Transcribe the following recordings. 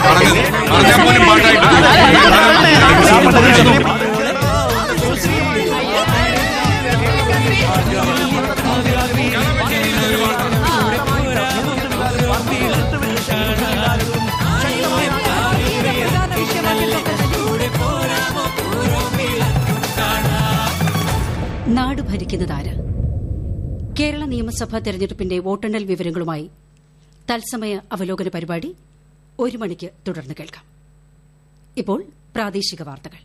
നാട് ഭരിക്കുന്നതാര്? കേരള നിയമസഭാ തെരഞ്ഞെടുപ്പിന്റെ വോട്ടെണ്ണൽ വിവരങ്ങളുമായി തത്സമയ അവലോകന പരിപാടി 1 മണിക്ക് തുടർന്ന് കേൾക്കാം. ഇപ്പോൾ പ്രാദേശിക വാർത്തകൾ.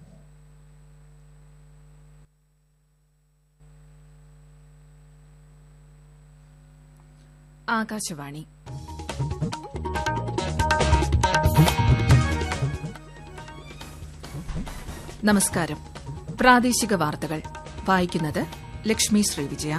ആകാശവാണി. നമസ്കാരം. പ്രാദേശിക വാർത്തകൾ വായിക്കുന്നത് ലക്ഷ്മി ശ്രീവിജയ.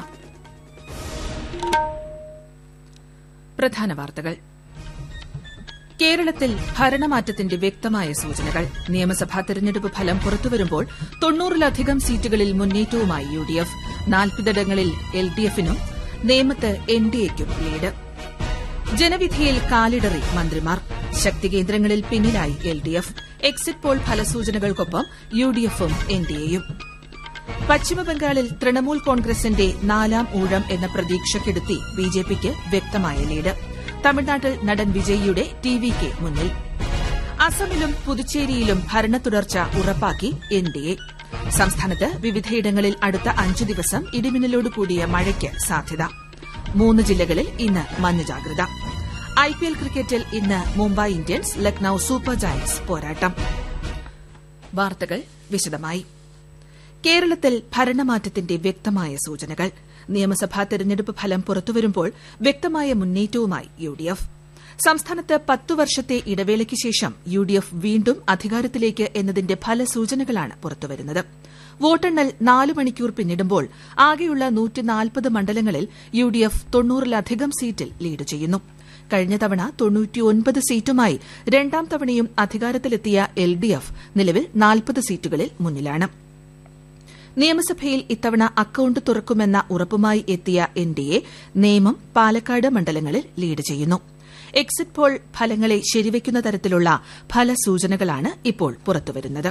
പ്രധാന വാർത്തകൾ. കേരളത്തിൽ ഭരണമാറ്റത്തിന്റെ വ്യക്തമായ സൂചനകൾ. നിയമസഭാ തെരഞ്ഞെടുപ്പ് ഫലം പുറത്തുവരുമ്പോൾ 90-ലധികം സീറ്റുകളിൽ മുന്നേറ്റവുമായി UDF. 40ഇടങ്ങളിൽ LDFിനും നേമത്ത് NDAയ്ക്കും ലീഡ്. ജനവിധിയിൽ കാലിടറി മന്ത്രിമാർ. ശക്തികേന്ദ്രങ്ങളിൽ പിന്നിലായി LDF. Exit poll ഫലസൂചനകൾക്കൊപ്പം UDFും NDAയും. പശ്ചിമബംഗാളിൽ തൃണമൂൽ കോൺഗ്രസിന്റെ 4ാം ഊഴം എന്ന പ്രതീക്ഷയ്ക്കെടുത്തി BJPയ്ക്ക് വ്യക്തമായ ലീഡ്. തമിഴ്നാട്ടിൽ നടൻ വിജയിയുടെ TVK മുന്നിൽ. അസമിലും പുതുച്ചേരിയിലും ഭരണ തുടർച്ച ഉറപ്പാക്കി NDA. സംസ്ഥാനത്ത് വിവിധയിടങ്ങളിൽ അടുത്ത 5 ദിവസം ഇടിമിന്നലോട് കൂടിയ മഴയ്ക്ക് സാധ്യത. 3 ജില്ലകളിൽ ഇന്ന് മഞ്ഞ ജാഗ്രത. IPL ക്രിക്കറ്റിൽ ഇന്ന് Mumbai Indians Lucknow super Giants പോരാട്ടം. വാർത്തകൾ വിശദമായി. കേരളത്തിൽ ഭരണമാറ്റത്തിന്റെ വ്യക്തമായ സൂചനകൾ. നിയമസഭാ തെരഞ്ഞെടുപ്പ് ഫലം പുറത്തുവരുമ്പോൾ വ്യക്തമായ മുന്നേറ്റവുമായി UDF. സംസ്ഥാനത്ത് 10 വർഷത്തെ ഇടവേളയ്ക്ക് ശേഷം UDF വീണ്ടും അധികാരത്തിലേക്ക് എന്നതിന്റെ ഫലസൂചനകളാണ് പുറത്തുവരുന്നത്. വോട്ടെണ്ണൽ 4 മണിക്കൂർ പിന്നിടുമ്പോൾ ആകെയുള്ള 140 മണ്ഡലങ്ങളിൽ UDF 90-ലധികം സീറ്റിൽ ലീഡ് ചെയ്യുന്നു. കഴിഞ്ഞ തവണ 99 സീറ്റുമായി 2ാം തവണയും അധികാരത്തിലെത്തിയ LDF നിലവിൽ 40 സീറ്റുകളിൽ മുന്നിലാണ്. നിയമസഭയിൽ ഇത്തവണ അക്കൌണ്ട് തുറക്കുമെന്ന ഉറപ്പുമായി എത്തിയ NDA നേമം, പാലക്കാട് മണ്ഡലങ്ങളിൽ ലീഡ് ചെയ്യുന്നു. എക്സിറ്റ് പോൾ ഫലങ്ങളെ ശരിവയ്ക്കുന്ന തരത്തിലുള്ള ഫലസൂചനകളാണ് ഇപ്പോൾ പുറത്തുവരുന്നത്.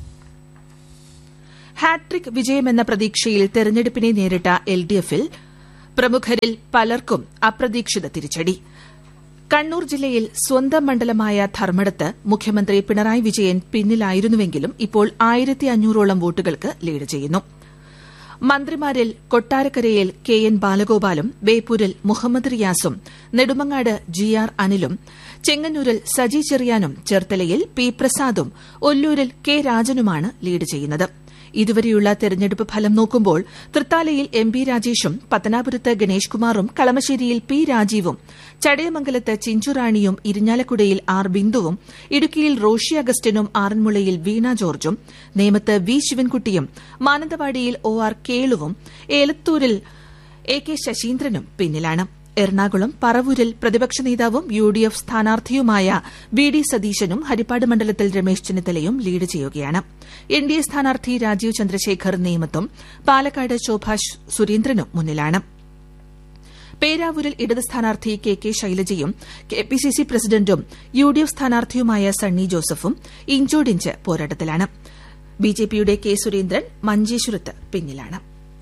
ഹാട്രിക് വിജയമെന്ന പ്രതീക്ഷയിൽ തെരഞ്ഞെടുപ്പിനെ നേരിട്ട LDFിൽ പ്രമുഖരിൽ പലർക്കും അപ്രതീക്ഷിത തിരിച്ചടി. കണ്ണൂർ ജില്ലയിൽ സ്വന്തം മണ്ഡലമായ ധർമ്മടത്ത് മുഖ്യമന്ത്രി പിണറായി വിജയൻ പിന്നിലായിരുന്നുവെങ്കിലും ഇപ്പോൾ 1500ഓളം വോട്ടുകൾക്ക് ലീഡ് ചെയ്യുന്നു. മന്ത്രിമാരിൽ കൊട്ടാരക്കരയിൽ KN ബാലഗോപാലും ബേപ്പൂരിൽ മുഹമ്മദ് റിയാസും നെടുമങ്ങാട് GR അനിലും ചെങ്ങന്നൂരിൽ സജി ചെറിയാനും ചേർത്തലയിൽ P പ്രസാദും ഒല്ലൂരിൽ K രാജനുമാണ് ലീഡ് ചെയ്യുന്നത്. ഇതുവരെയുള്ള തെരഞ്ഞെടുപ്പ് ഫലം നോക്കുമ്പോൾ തൃത്താലയിൽ MP രാജേഷും പത്തനാപുരത്ത് ഗണേഷ് കുമാറും കളമശ്ശേരിയിൽ P രാജീവും ചടയമംഗലത്ത് ചിഞ്ചുറാണിയും ഇരിഞ്ഞാലക്കുടയിൽ R ബിന്ദുവും ഇടുക്കിയിൽ റോഷി അഗസ്റ്റിനും ആറന്മുളയിൽ വീണ ജോർജും നേമത്ത് V ശിവൻകുട്ടിയും മാനന്തവാടിയിൽ OR കേളുവും ഏലത്തൂരിൽ AK ശശീന്ദ്രനും പിന്നിലാണ്. എറണാകുളം പറവൂരിൽ പ്രതിപക്ഷ നേതാവും UDF സ്ഥാനാർത്ഥിയുമായ VD സതീശനും ഹരിപ്പാട് മണ്ഡലത്തിൽ രമേശ് ചെന്നിത്തലയും ലീഡ് ചെയ്യുകയാണ്. NDA സ്ഥാനാർത്ഥി രാജീവ് ചന്ദ്രശേഖർ നേമത്തും പാലക്കാട് ശോഭ സുരേന്ദ്രനും മുന്നിലാണ്. പേരാവൂരിൽ ഇടത് സ്ഥാനാർത്ഥി KK ശൈലജയും KPCC പ്രസിഡന്റും UDF സ്ഥാനാർത്ഥിയുമായ സണ്ണി ജോസഫും ഇഞ്ചോടിഞ്ച് പോരാട്ടത്തിലാണ്. BJPയുടെ K സുരേന്ദ്രൻ മഞ്ചേശ്വരത്ത് പിന്നിലാണ്.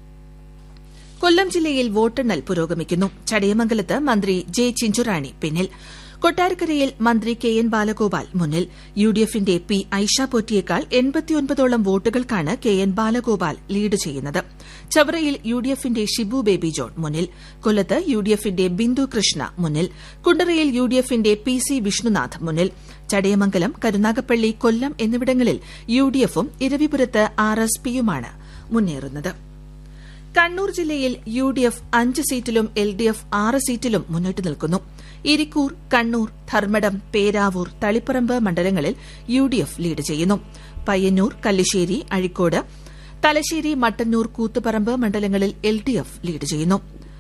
കൊല്ലം ജില്ലയിൽ വോട്ടെണ്ണൽ പുരോഗമിക്കുന്നു. ചടയമംഗലത്ത് മന്ത്രി J ചിഞ്ചുറാണി പിന്നിൽ. കൊട്ടാരക്കരയിൽ മന്ത്രി KN ബാലഗോപാൽ മുന്നിൽ. UDFന്റെ P Aisha പോറ്റിയേക്കാൾ 89ഓളം വോട്ടുകൾക്കാണ് KN Balagopal lead ചെയ്യുന്നത്. ചവറയിൽ UDFന്റെ ഷിബു ബേബി ജോൺ മുന്നിൽ. കൊല്ലത്ത് UDFന്റെ ബിന്ദു കൃഷ്ണ മുന്നിൽ. കുണ്ടറയിൽ UDFന്റെ PC വിഷ്ണുനാഥ് മുന്നിൽ. ചടയമംഗലം, കരുനാഗപ്പള്ളി, കൊല്ലം എന്നിവിടങ്ങളിൽ UDFും ഇരവിപുരത്ത് RSPയുമാണ് മുന്നേറുന്നത്. കണ്ണൂർ ജില്ലയിൽ UDF 5 സീറ്റിലും LDF 6 സീറ്റിലും മുന്നിട്ട് നിൽക്കുന്നു. ഇരിക്കൂർ, കണ്ണൂർ, ധർമ്മടം, പേരാവൂർ, തളിപ്പറമ്പ് മണ്ഡലങ്ങളിൽ UDF ലീഡ് ചെയ്യുന്നു. പയ്യന്നൂർ, കല്ലിശ്ശേരി, അഴീക്കോട്, തലശ്ശേരി, മട്ടന്നൂർ, കൂത്തുപറമ്പ് മണ്ഡലങ്ങളിൽ LDF ലീഡ് ചെയ്യുന്നു.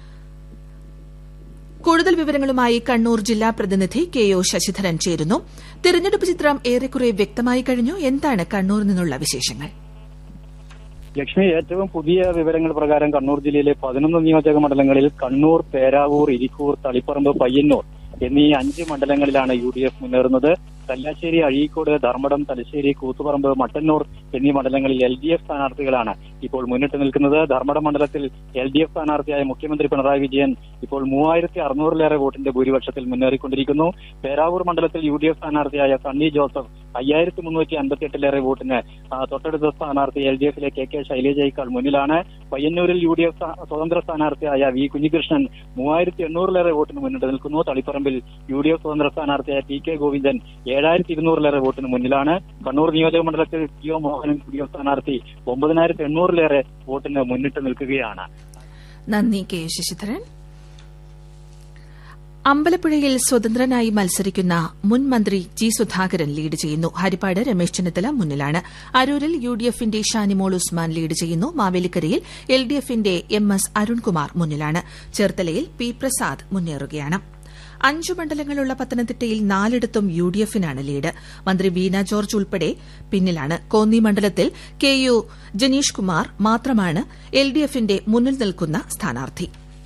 കൂടുതൽ വിവരങ്ങളുമായി കണ്ണൂർ ജില്ലാ പ്രതിനിധി KO ശശിധരൻ ചേരുന്നു. തിരഞ്ഞെടുപ്പ് ചിത്രം ഏറെക്കുറെ വ്യക്തമായി കഴിഞ്ഞു. എന്താണ് കണ്ണൂരിൽ നിന്നുള്ള വിശേഷങ്ങൾ? ലക്ഷ്മി, ഏറ്റവും പുതിയ വിവരങ്ങൾ പ്രകാരം കണ്ണൂർ ജില്ലയിലെ 11 നിയോജക മണ്ഡലങ്ങളിൽ കണ്ണൂർ, പേരാവൂർ, ഇരിക്കൂർ, തളിപ്പറമ്പ്, പയ്യന്നൂർ എന്നീ 5 മണ്ഡലങ്ങളിലാണ് UDF മുന്നേറുന്നത്. കല്ലാശ്ശേരി, അഴീക്കോട്, ധർമ്മടം, തലശ്ശേരി, കൂത്തുപറമ്പ്, മട്ടന്നൂർ എന്നീ മണ്ഡലങ്ങളിൽ LDF സ്ഥാനാർത്ഥികളാണ് ഇപ്പോൾ മുന്നിട്ട് നിൽക്കുന്നത്. ധർമ്മടം മണ്ഡലത്തിൽ LDF സ്ഥാനാർത്ഥിയായ മുഖ്യമന്ത്രി പിണറായി വിജയൻ ഇപ്പോൾ 3600-ലേറെ വോട്ടിന്റെ ഭൂരിപക്ഷത്തിൽ മുന്നേറിക്കൊണ്ടിരിക്കുന്നു. പേരാവൂർ മണ്ഡലത്തിൽ UDF സ്ഥാനാർത്ഥിയായ സണ്ണി ജോസഫ് 5358-ലേറെ വോട്ടിന് തൊട്ടടുത്ത സ്ഥാനാർത്ഥി LDF-ലെ KK ശൈലജയേക്കാൾ മുന്നിലാണ്. പയ്യന്നൂരിൽ UDF സ്വതന്ത്ര സ്ഥാനാർത്ഥിയായ V കുഞ്ഞികൃഷ്ണൻ 3800-ലേറെ വോട്ടിന് മുന്നിട്ട് നിൽക്കുന്നു. തളിപ്പറമ്പിൽ UDF സ്വതന്ത്ര സ്ഥാനാർത്ഥിയായ PK ഗോവിന്ദൻ 7200-ലേറെ വോട്ടിന് മുന്നിലാണ്. കണ്ണൂർ നിയോജക മണ്ഡലത്തിൽ TO മോഹനൻ UDF സ്ഥാനാർത്ഥി 9800-ലേറെ വോട്ടിന് മുന്നിട്ട് നിൽക്കുകയാണ്. നന്ദി കെ ശശിധരൻ. അമ്പലപ്പുഴയിൽ സ്വതന്ത്രനായി മത്സരിക്കുന്ന മുൻ മന്ത്രി G സുധാകരൻ ലീഡ് ചെയ്യുന്നു. ഹരിപ്പാട് രമേശ് ചെന്നിത്തല മുന്നിലാണ്. അരൂരിൽ UDF-ന്റെ ഷാനിമോൾ ഉസ്മാൻ ലീഡ് ചെയ്യുന്നു. മാവേലിക്കരയിൽ LDF-ന്റെ MS അരുൺകുമാർ മുന്നിലാണ്. ചേർത്തലയിൽ P പ്രസാദ് മുന്നേറുകയാണ്. 5 മണ്ഡലങ്ങളുള്ള പത്തനംതിട്ടയിൽ 4ഇടത്തും UDF-നാണ് ലീഡ്. മന്ത്രി വീണ ജോർജ് ഉൾപ്പെടെ പിന്നിലാണ്. കോന്നി മണ്ഡലത്തിൽ KU ജനീഷ് കുമാർ മാത്രമാണ് LDF-ന്റെ മുന്നിൽ നിൽക്കുന്ന സ്ഥാനാർത്ഥി.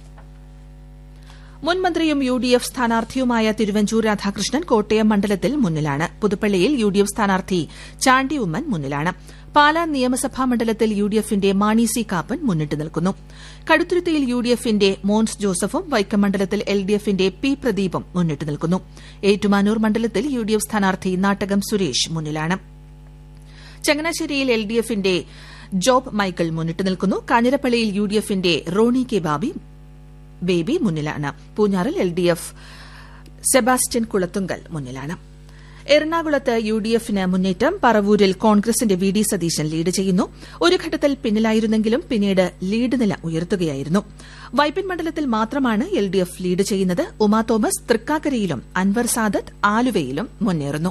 മുൻ മന്ത്രിയും UDF സ്ഥാനാർത്ഥിയുമായ തിരുവഞ്ചൂർ രാധാകൃഷ്ണൻ കോട്ടയം മണ്ഡലത്തിൽ മുന്നിലാണ്. പുതുപ്പള്ളിയിൽ UDF സ്ഥാനാർത്ഥി ചാണ്ടി ഉമ്മൻ മുന്നിലാണ്. പാലാ നിയമസഭാ മണ്ഡലത്തിൽ UDF-ന്റെ മാണി സി കാപ്പൻ മുന്നിട്ട് നിൽക്കുന്നു. കടുത്തുരുത്തിയിൽ UDF-ന്റെ മോൻസ് ജോസഫും വൈക്കം മണ്ഡലത്തിൽ LDF-ന്റെ P പ്രദീപും മുന്നിട്ട് നിൽക്കുന്നു. ഏറ്റുമാനൂർ മണ്ഡലത്തിൽ UDF സ്ഥാനാർത്ഥി നാട്ടകം സുരേഷ് മുന്നിലാണ്. ചങ്ങനാശ്ശേരിയിൽ LDF-ന്റെ ജോബ് മൈക്കിൾ മുന്നിട്ട് നിൽക്കുന്നു. കാഞ്ഞിരപ്പള്ളിയിൽ UDF-ന്റെ റോണി കെ ബേബി മുന്നിലാണ്. പൂഞ്ഞാറിൽ LDF സെബാസ്റ്റ്യൻ കുളത്തുങ്കൽ മുന്നിലാണ്. എറണാകുളത്ത് UDF-ന് മുന്നേറ്റം. പറവൂരിൽ കോൺഗ്രസിന്റെ VD സതീശൻ ലീഡ് ചെയ്യുന്നു. ഒരു ഘട്ടത്തിൽ പിന്നിലായിരുന്നെങ്കിലും പിന്നീട് ലീഡ് നില ഉയർത്തുകയായിരുന്നു. വൈപ്പിൻ മണ്ഡലത്തിൽ മാത്രമാണ് LDF ലീഡ് ചെയ്യുന്നത്. ഉമാ തോമസ് തൃക്കാക്കരയിലും അൻവർ സാദത്ത് ആലുവയിലും മുന്നേറുന്നു.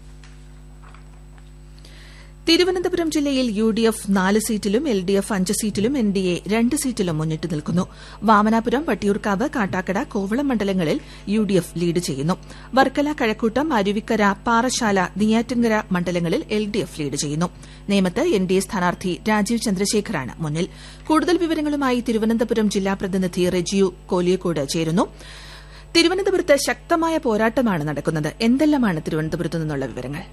തിരുവനന്തപുരം ജില്ലയിൽ UDF 4 സീറ്റിലും LDF 5 സീറ്റിലും NDA 2 സീറ്റിലും മുന്നിട്ട് നിൽക്കുന്നു. വാമനാപുരം, വട്ടിയൂർക്കാവ്, കാട്ടാക്കട, കോവളം മണ്ഡലങ്ങളിൽ UDF ലീഡ് ചെയ്യുന്നു. വർക്കല, കഴക്കൂട്ടം, അരുവിക്കര, പാറശാല, നെയ്യാറ്റിൻകര മണ്ഡലങ്ങളിൽ LDF ലീഡ് ചെയ്യുന്നു. നേമത്ത് NDA സ്ഥാനാർത്ഥി രാജീവ് ചന്ദ്രശേഖറാണ് മുന്നിൽ. കൂടുതൽ വിവരങ്ങളുമായി തിരുവനന്തപുരം ജില്ലാ പ്രതിനിധി റെജിയു കോലിയക്കോട് ചേരുന്നു. തിരുവനന്തപുരത്ത് ശക്തമായ പോരാട്ടമാണ് നടക്കുന്നത്. എന്തെല്ലാമാണ് തിരുവനന്തപുരത്തു നിന്നുള്ള വിവരങ്ങൾ?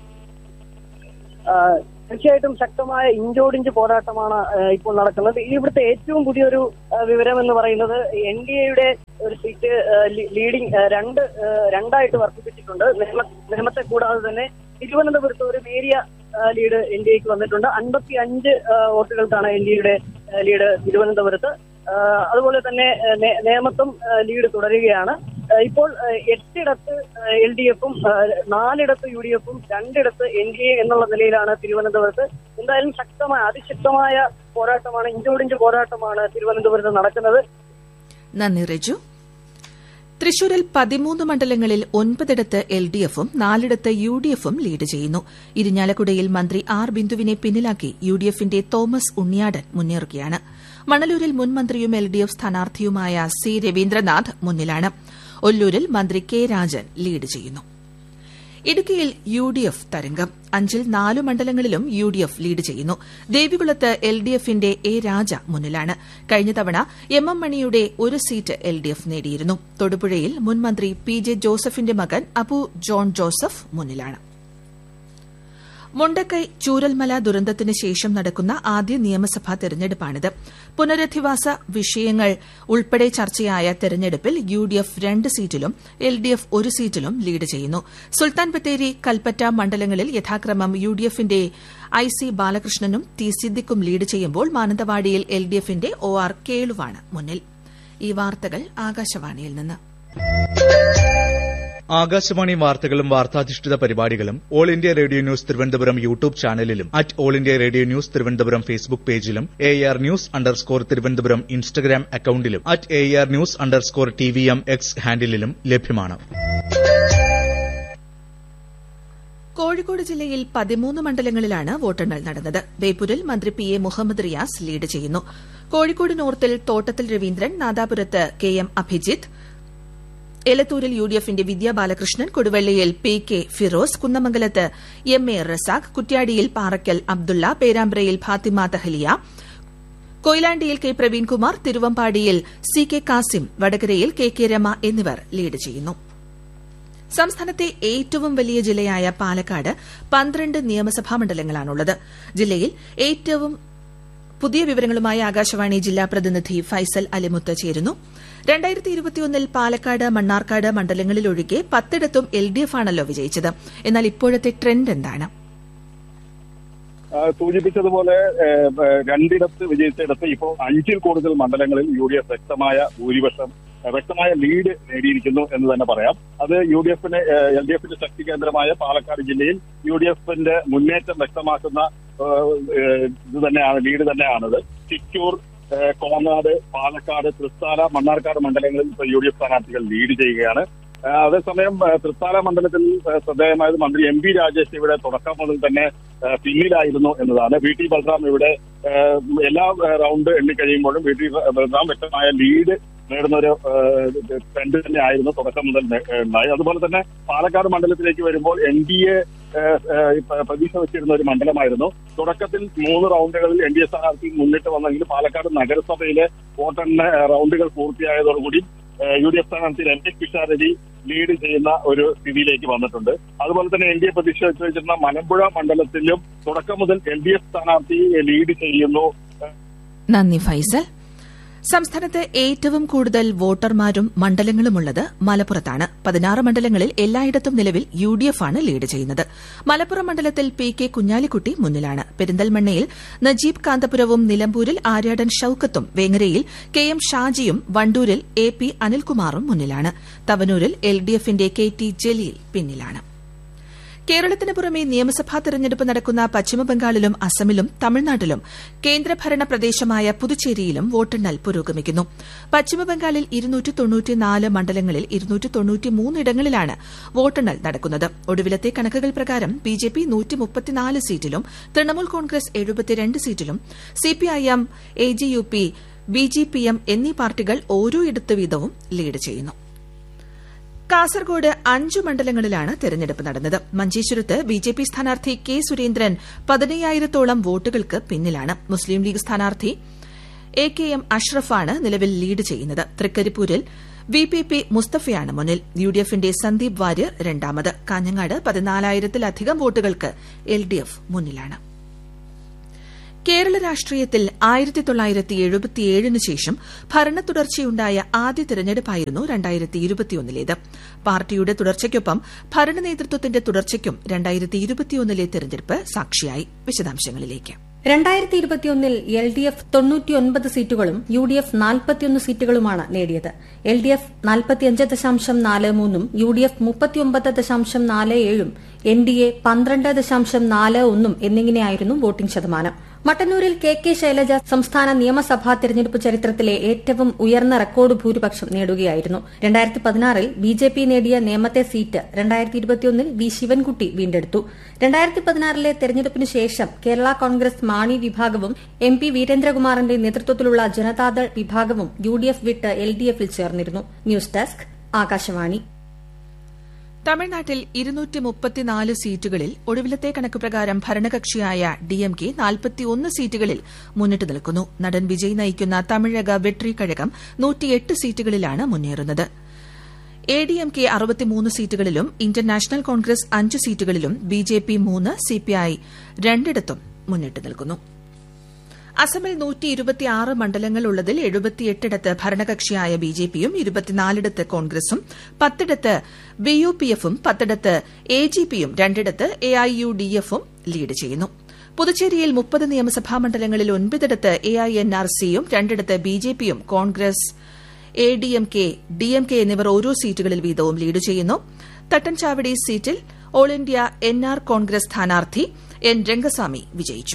തീർച്ചയായിട്ടും ശക്തമായ ഇഞ്ചോടിഞ്ച് പോരാട്ടമാണ് ഇപ്പോൾ നടക്കുന്നത്. ഇവിടുത്തെ ഏറ്റവും പുതിയൊരു വിവരം എന്ന് പറയുന്നത് NDA-യുടെ ഒരു സീറ്റ് ലീഡിംഗ് രണ്ടായിട്ട് വർദ്ധിപ്പിച്ചിട്ടുണ്ട്. നേമത്തെ കൂടാതെ തന്നെ തിരുവനന്തപുരത്ത് ഒരു നേരിയ ലീഡ് NDA-ക്ക് വന്നിട്ടുണ്ട്. 55 വോട്ടുകൾക്കാണ് NDA-യുടെ ലീഡ് തിരുവനന്തപുരത്ത്. അതുപോലെ തന്നെ നേമത്തും ലീഡ് തുടരുകയാണ്. ഇപ്പോൾ 8ഇടത്ത് LDF-ഉം 4ഇടത്ത് UDF-ഉം 2ഇടത്ത് NDA എന്നുള്ള നിലയിലാണ് തിരുവനന്തപുരത്ത്. എന്തായാലും അതിശക്തമായ പോരാട്ടമാണ്, ഇഞ്ചോടിഞ്ച് പോരാട്ടമാണ് തിരുവനന്തപുരത്ത് നടക്കുന്നത്. നന്ദി റെജു. തൃശൂരിൽ 13 മണ്ഡലങ്ങളിൽ 9ഇടത്ത് LDF-ഉം 4ഇടത്ത് UDF-ഉം ലീഡ് ചെയ്യുന്നു. ഇരിഞ്ഞാലക്കുടയിൽ മന്ത്രി R ബിന്ദുവിനെ പിന്നിലാക്കി UDF-ന്റെ തോമസ് ഉണ്ണിയാടൻ മുന്നേറുകയാണ്. മണലൂരിൽ മുൻ മന്ത്രിയും LDF സ്ഥാനാർത്ഥിയുമായ C രവീന്ദ്രനാഥ് മുന്നിലാണ്. ഒല്ലൂരിൽ മന്ത്രി K രാജൻ ലീഡ് ചെയ്യുന്നു. ഇടുക്കിയിൽ UDF തരംഗം. 5ൽ 4 മണ്ഡലങ്ങളിലും UDF ലീഡ് ചെയ്യുന്നു. ദേവികുളത്ത് LDF-ന്റെ A രാജ മുന്നിലാണ്. കഴിഞ്ഞ തവണ MM മണിയുടെ ഒരു സീറ്റ് LDF നേടിയിരുന്നു. തൊടുപുഴയിൽ മുൻ മന്ത്രി PJ ജോസഫിന്റെ മകൻ അബു ജോൺ ജോസഫ് മുന്നിലാണ്. മുണ്ടക്കൈ ചൂരൽമല ദുരന്തത്തിന് ശേഷം നടക്കുന്ന ആദ്യ നിയമസഭാ തെരഞ്ഞെടുപ്പാണിത്. പുനരധിവാസ വിഷയങ്ങൾ ഉൾപ്പെടെ ചർച്ചയായ തെരഞ്ഞെടുപ്പിൽ UDF 2 സീറ്റിലും LDF 1 സീറ്റിലും ലീഡ് ചെയ്യുന്നു. സുൽത്താൻ ബത്തേരി, കൽപ്പറ്റ മണ്ഡലങ്ങളിൽ യഥാക്രമം UDF-ന്റെ IC ബാലകൃഷ്ണനും T സിദ്ദിഖും ലീഡ് ചെയ്യുമ്പോൾ മാനന്തവാടിയിൽ LDF-ന്റെ OR കേളുവാണ് മുന്നിൽ. ഈ വാർത്തകൾ ആകാശവാണിയിൽ നിന്ന്. ആകാശവാണി വാർത്തകളും വാർത്താധിഷ്ഠിത പരിപാടികളും all India radio news Thiruvananthapuram YouTube ചാനലിലും all India radio news Thiruvananthapuram Facebook പേജിലും AR News_ തിരുവനന്തപുരം ഇൻസ്റ്റഗ്രാം അക്കൌണ്ടിലും AR News_TVM X ഹാൻഡിലും ലഭ്യമാണ്. കോഴിക്കോട് ജില്ലയിൽ 13 മണ്ഡലങ്ങളിലാണ് വോട്ടെണ്ണൽ നടന്നത്. ബേപ്പൂരിൽ മന്ത്രി PA മുഹമ്മദ് റിയാസ് ലീഡ് ചെയ്യുന്നു. കോഴിക്കോട് നോർത്തിൽ തോട്ടത്തിൽ രവീന്ദ്രൻ, നാദാപുരത്ത് KM അഭിജിത്ത്, എലത്തൂരിൽ UDF-ന്റെ വിദ്യാ Balakrishnan, കൊടുവള്ളിയിൽ PK Firoz, കുന്നമംഗലത്ത് MA Razak, കുറ്റ്യാടിയിൽ Parakkal Abdulla, പേരാമ്പ്രയിൽ Fathima Thahiliya, കൊയിലാണ്ടിയിൽ K Praveenkumar, തിരുവമ്പാടിയിൽ CK Kasim, വടകരയിൽ KK രമ എന്നിവർ ലീഡ് ചെയ്യുന്നു. സംസ്ഥാനത്തെ ഏറ്റവും വലിയ ജില്ലയായ പാലക്കാട് 12 നിയമസഭാ മണ്ഡലങ്ങളാണുള്ളത്. ജില്ലയിൽ ഏറ്റവും പുതിയ വിവരങ്ങളുമായി ആകാശവാണി ജില്ലാ പ്രതിനിധി ഫൈസൽ അലിമുത്ത് ചേരുന്നു. 2021 പാലക്കാട്, മണ്ണാർക്കാട് മണ്ഡലങ്ങളിലൊഴികെ 10ഇടത്തും LDF ആണല്ലോ വിജയിച്ചത്. എന്നാൽ ഇപ്പോഴത്തെ ട്രെൻഡ് എന്താണ്? സൂചിപ്പിച്ചതുപോലെ 2ഇടത്ത് വിജയിച്ചിടത്ത് ഇപ്പോൾ 5ൽ കൂടുതൽ മണ്ഡലങ്ങളിൽ UDF വ്യക്തമായ ലീഡ് നേടിയിരിക്കുന്നു എന്ന് തന്നെ പറയാം. അത് LDFന്റെ ശക്തി കേന്ദ്രമായ പാലക്കാട് ജില്ലയിൽ UDFന്റെ മുന്നേറ്റം വ്യക്തമാക്കുന്ന ലീഡ് തന്നെയാണത്. ചിറ്റൂർ, കോങ്ങാട്, പാലക്കാട്, തൃത്താല, മണ്ണാർക്കാട് മണ്ഡലങ്ങളിൽ ഇപ്പോൾ UDF സ്ഥാനാർത്ഥികൾ ലീഡ് ചെയ്യുകയാണ്. അതേസമയം തൃത്താല മണ്ഡലത്തിൽ ശ്രദ്ധേയമായത് മന്ത്രി MP രാജേഷ് ഇവിടെ തുടക്കം മുതൽ തന്നെ പിന്നിലായിരുന്നു എന്നതാണ്. VT ബൽറാം ഇവിടെ എല്ലാ റൗണ്ട് എണ്ണിക്കഴിയുമ്പോഴും VT ബൽറാം വ്യക്തമായ ലീഡ് നേടുന്ന ഒരു ട്രെൻഡ് തന്നെ ആയിരുന്നു തുടക്കം മുതൽ ഉണ്ടായി. അതുപോലെ തന്നെ പാലക്കാട് മണ്ഡലത്തിലേക്ക് വരുമ്പോൾ NDA പ്രതീക്ഷ വെച്ചിരുന്ന ഒരു മണ്ഡലമായിരുന്നു. തുടക്കത്തിൽ 3 റൗണ്ടുകളിൽ NDA സ്ഥാനാർത്ഥി മുന്നിട്ട് വന്നെങ്കിൽ പാലക്കാട് നഗരസഭയിലെ വോട്ടെണ്ണ റൗണ്ടുകൾ പൂർത്തിയായതോടുകൂടി UDF സ്ഥാനാർത്ഥി രമേശ് പിഷാരടി ലീഡ് ചെയ്യുന്ന ഒരു സ്ഥിതിയിലേക്ക് വന്നിട്ടുണ്ട്. അതുപോലെ തന്നെ NDA പ്രതീക്ഷ വെച്ചിരുന്ന മലമ്പുഴ മണ്ഡലത്തിലും തുടക്കം മുതൽ LDF സ്ഥാനാർത്ഥി ലീഡ് ചെയ്യുന്നു. നന്ദി ഫൈസൽ. സംസ്ഥാനത്ത് ഏറ്റവും കൂടുതൽ വോട്ടർമാരും മണ്ഡലങ്ങളുമുള്ളത് മലപ്പുറത്താണ്. 16 മണ്ഡലങ്ങളിൽ എല്ലായിടത്തും നിലവിൽ UDF ആണ് ലീഡ് ചെയ്യുന്നത്. മലപ്പുറം മണ്ഡലത്തിൽ PK കുഞ്ഞാലിക്കുട്ടി മുന്നിലാണ്. പെരിന്തൽമണ്ണയിൽ നജീബ് കാന്തപുരവും നിലമ്പൂരിൽ ആര്യാടൻ ഷൌക്കത്തും വേങ്ങരയിൽ KM ഷാജിയും വണ്ടൂരിൽ AP അനിൽകുമാറും മുന്നിലാണ്. തവനൂരിൽ LDFന്റെ KT ജലീൽ പിന്നിലാണ്. കേരളത്തിന് പുറമെ നിയമസഭാ തെരഞ്ഞെടുപ്പ് നടക്കുന്ന പശ്ചിമബംഗാളിലും അസമിലും തമിഴ്നാട്ടിലും കേന്ദ്രഭരണ പ്രദേശമായ പുതുച്ചേരിയിലും വോട്ടെണ്ണൽ പുരോഗമിക്കുന്നു. പശ്ചിമബംഗാളിൽ 294 മണ്ഡലങ്ങളിൽ 293 ഇടങ്ങളിലാണ് വോട്ടെണ്ണൽ നടക്കുന്നത്. ഒടുവിലത്തെ കണക്കുകൾ പ്രകാരം BJP 134 സീറ്റിലും തൃണമൂൽ കോൺഗ്രസ് 72 സീറ്റിലും CPIM, AGUP, BGPM എന്നീ പാർട്ടികൾ ഓരോ ഇടത്ത് വീതവും ലീഡ് ചെയ്യുന്നു. കാസർഗോഡ് 5 മണ്ഡലങ്ങളിലാണ് തെരഞ്ഞെടുപ്പ് നടന്നത്. മഞ്ചേശ്വരത്ത് BJP സ്ഥാനാർത്ഥി K സുരേന്ദ്രൻ 15,000-ഓളം വോട്ടുകൾക്ക് പിന്നിലാണ്. മുസ്ലിം ലീഗ് സ്ഥാനാർത്ഥി AKM അഷ്റഫാണ് നിലവിൽ ലീഡ് ചെയ്യുന്നത്. തൃക്കരിപ്പൂരിൽ VPP മുസ്തഫയാണ് മുന്നിൽ. UDFന്റെ സന്ദീപ് വാര്യർ രണ്ടാമത്. കാഞ്ഞങ്ങാട് 14,000-ലധികം വോട്ടുകൾക്ക് LDF മുന്നിലാണ്. കേരള രാഷ്ട്രീയത്തിൽ 1977 ശേഷം ഭരണ തുടർച്ചയുണ്ടായ ആദ്യ തെരഞ്ഞെടുപ്പായിരുന്നു 2021 പാർട്ടിയുടെ തുടർച്ചയ്ക്കൊപ്പം ഭരണ നേതൃത്വത്തിന്റെ തുടർച്ചയ്ക്കും 2021 തെരഞ്ഞെടുപ്പ് സാക്ഷിയായി. വിശദാംശങ്ങളിലേക്ക്. 2021 LDF 99 സീറ്റുകളും UDF 41 സീറ്റുകളുമാണ് നേടിയത്. LDF 45.43%, UDF 39.47%, NDA 12.41% എന്നിങ്ങനെയായിരുന്നു വോട്ടിംഗ് ശതമാനം. മട്ടന്നൂരിൽ KK ശൈലജ സംസ്ഥാന നിയമസഭാ തെരഞ്ഞെടുപ്പ് ചരിത്രത്തിലെ ഏറ്റവും ഉയർന്ന റെക്കോർഡ് ഭൂരിപക്ഷം നേടുകയായിരുന്നു. 2016 BJP നേടിയ നേമത്തെ സീറ്റ് 2021 V ശിവൻകുട്ടി വീണ്ടെടുത്തു. 2016 തെരഞ്ഞെടുപ്പിന് ശേഷം കേരള കോൺഗ്രസ് മാണി വിഭാഗവും MP വീരേന്ദ്രകുമാറിന്റെ നേതൃത്വത്തിലുള്ള ജനതാദൾ വിഭാഗവും UDF വിട്ട് LDFൽ ചേർന്നിരുന്നു. News desk, Akashvani. തമിഴ്നാട്ടിൽ 234 സീറ്റുകളിൽ ഒടുവിലത്തെ കണക്കുപ്രകാരം ഭരണകക്ഷിയായ DMK 41 സീറ്റുകളിൽ മുന്നിട്ട് നിൽക്കുന്നു. നടൻ വിജയ് നയിക്കുന്ന തമിഴക വെട്രി കഴകം 108 സീറ്റുകളിലാണ് മുന്നേറുന്നത്. ADMK 63 സീറ്റുകളിലും ഇന്ത്യൻ നാഷണൽ കോൺഗ്രസ് 5 സീറ്റുകളിലും BJP 3, CPI 2 മുന്നിട്ട് നിൽക്കുന്നു. അസമിൽ 126 മണ്ഡലങ്ങളുള്ളതിൽ 78 ഭരണകക്ഷിയായ BJPയും 24 കോൺഗ്രസും 10 BUPFും 10 AGPയും 2 AIUDFും ലീഡ് ചെയ്യുന്നു. പുതുച്ചേരിയിൽ 30 നിയമസഭാ മണ്ഡലങ്ങളിൽ 9 AINRCയും 2 BJPയും കോൺഗ്രസ്, ADMK, DMK എന്നിവർ ഓരോ സീറ്റുകളിൽ വീതവും ലീഡ് ചെയ്യുന്നു. തട്ടൻചാവടി സീറ്റിൽ ഓൾ ഇന്ത്യ NR കോൺഗ്രസ് സ്ഥാനാർത്ഥി N രംഗസ്വാമി വിജയിച്ചു.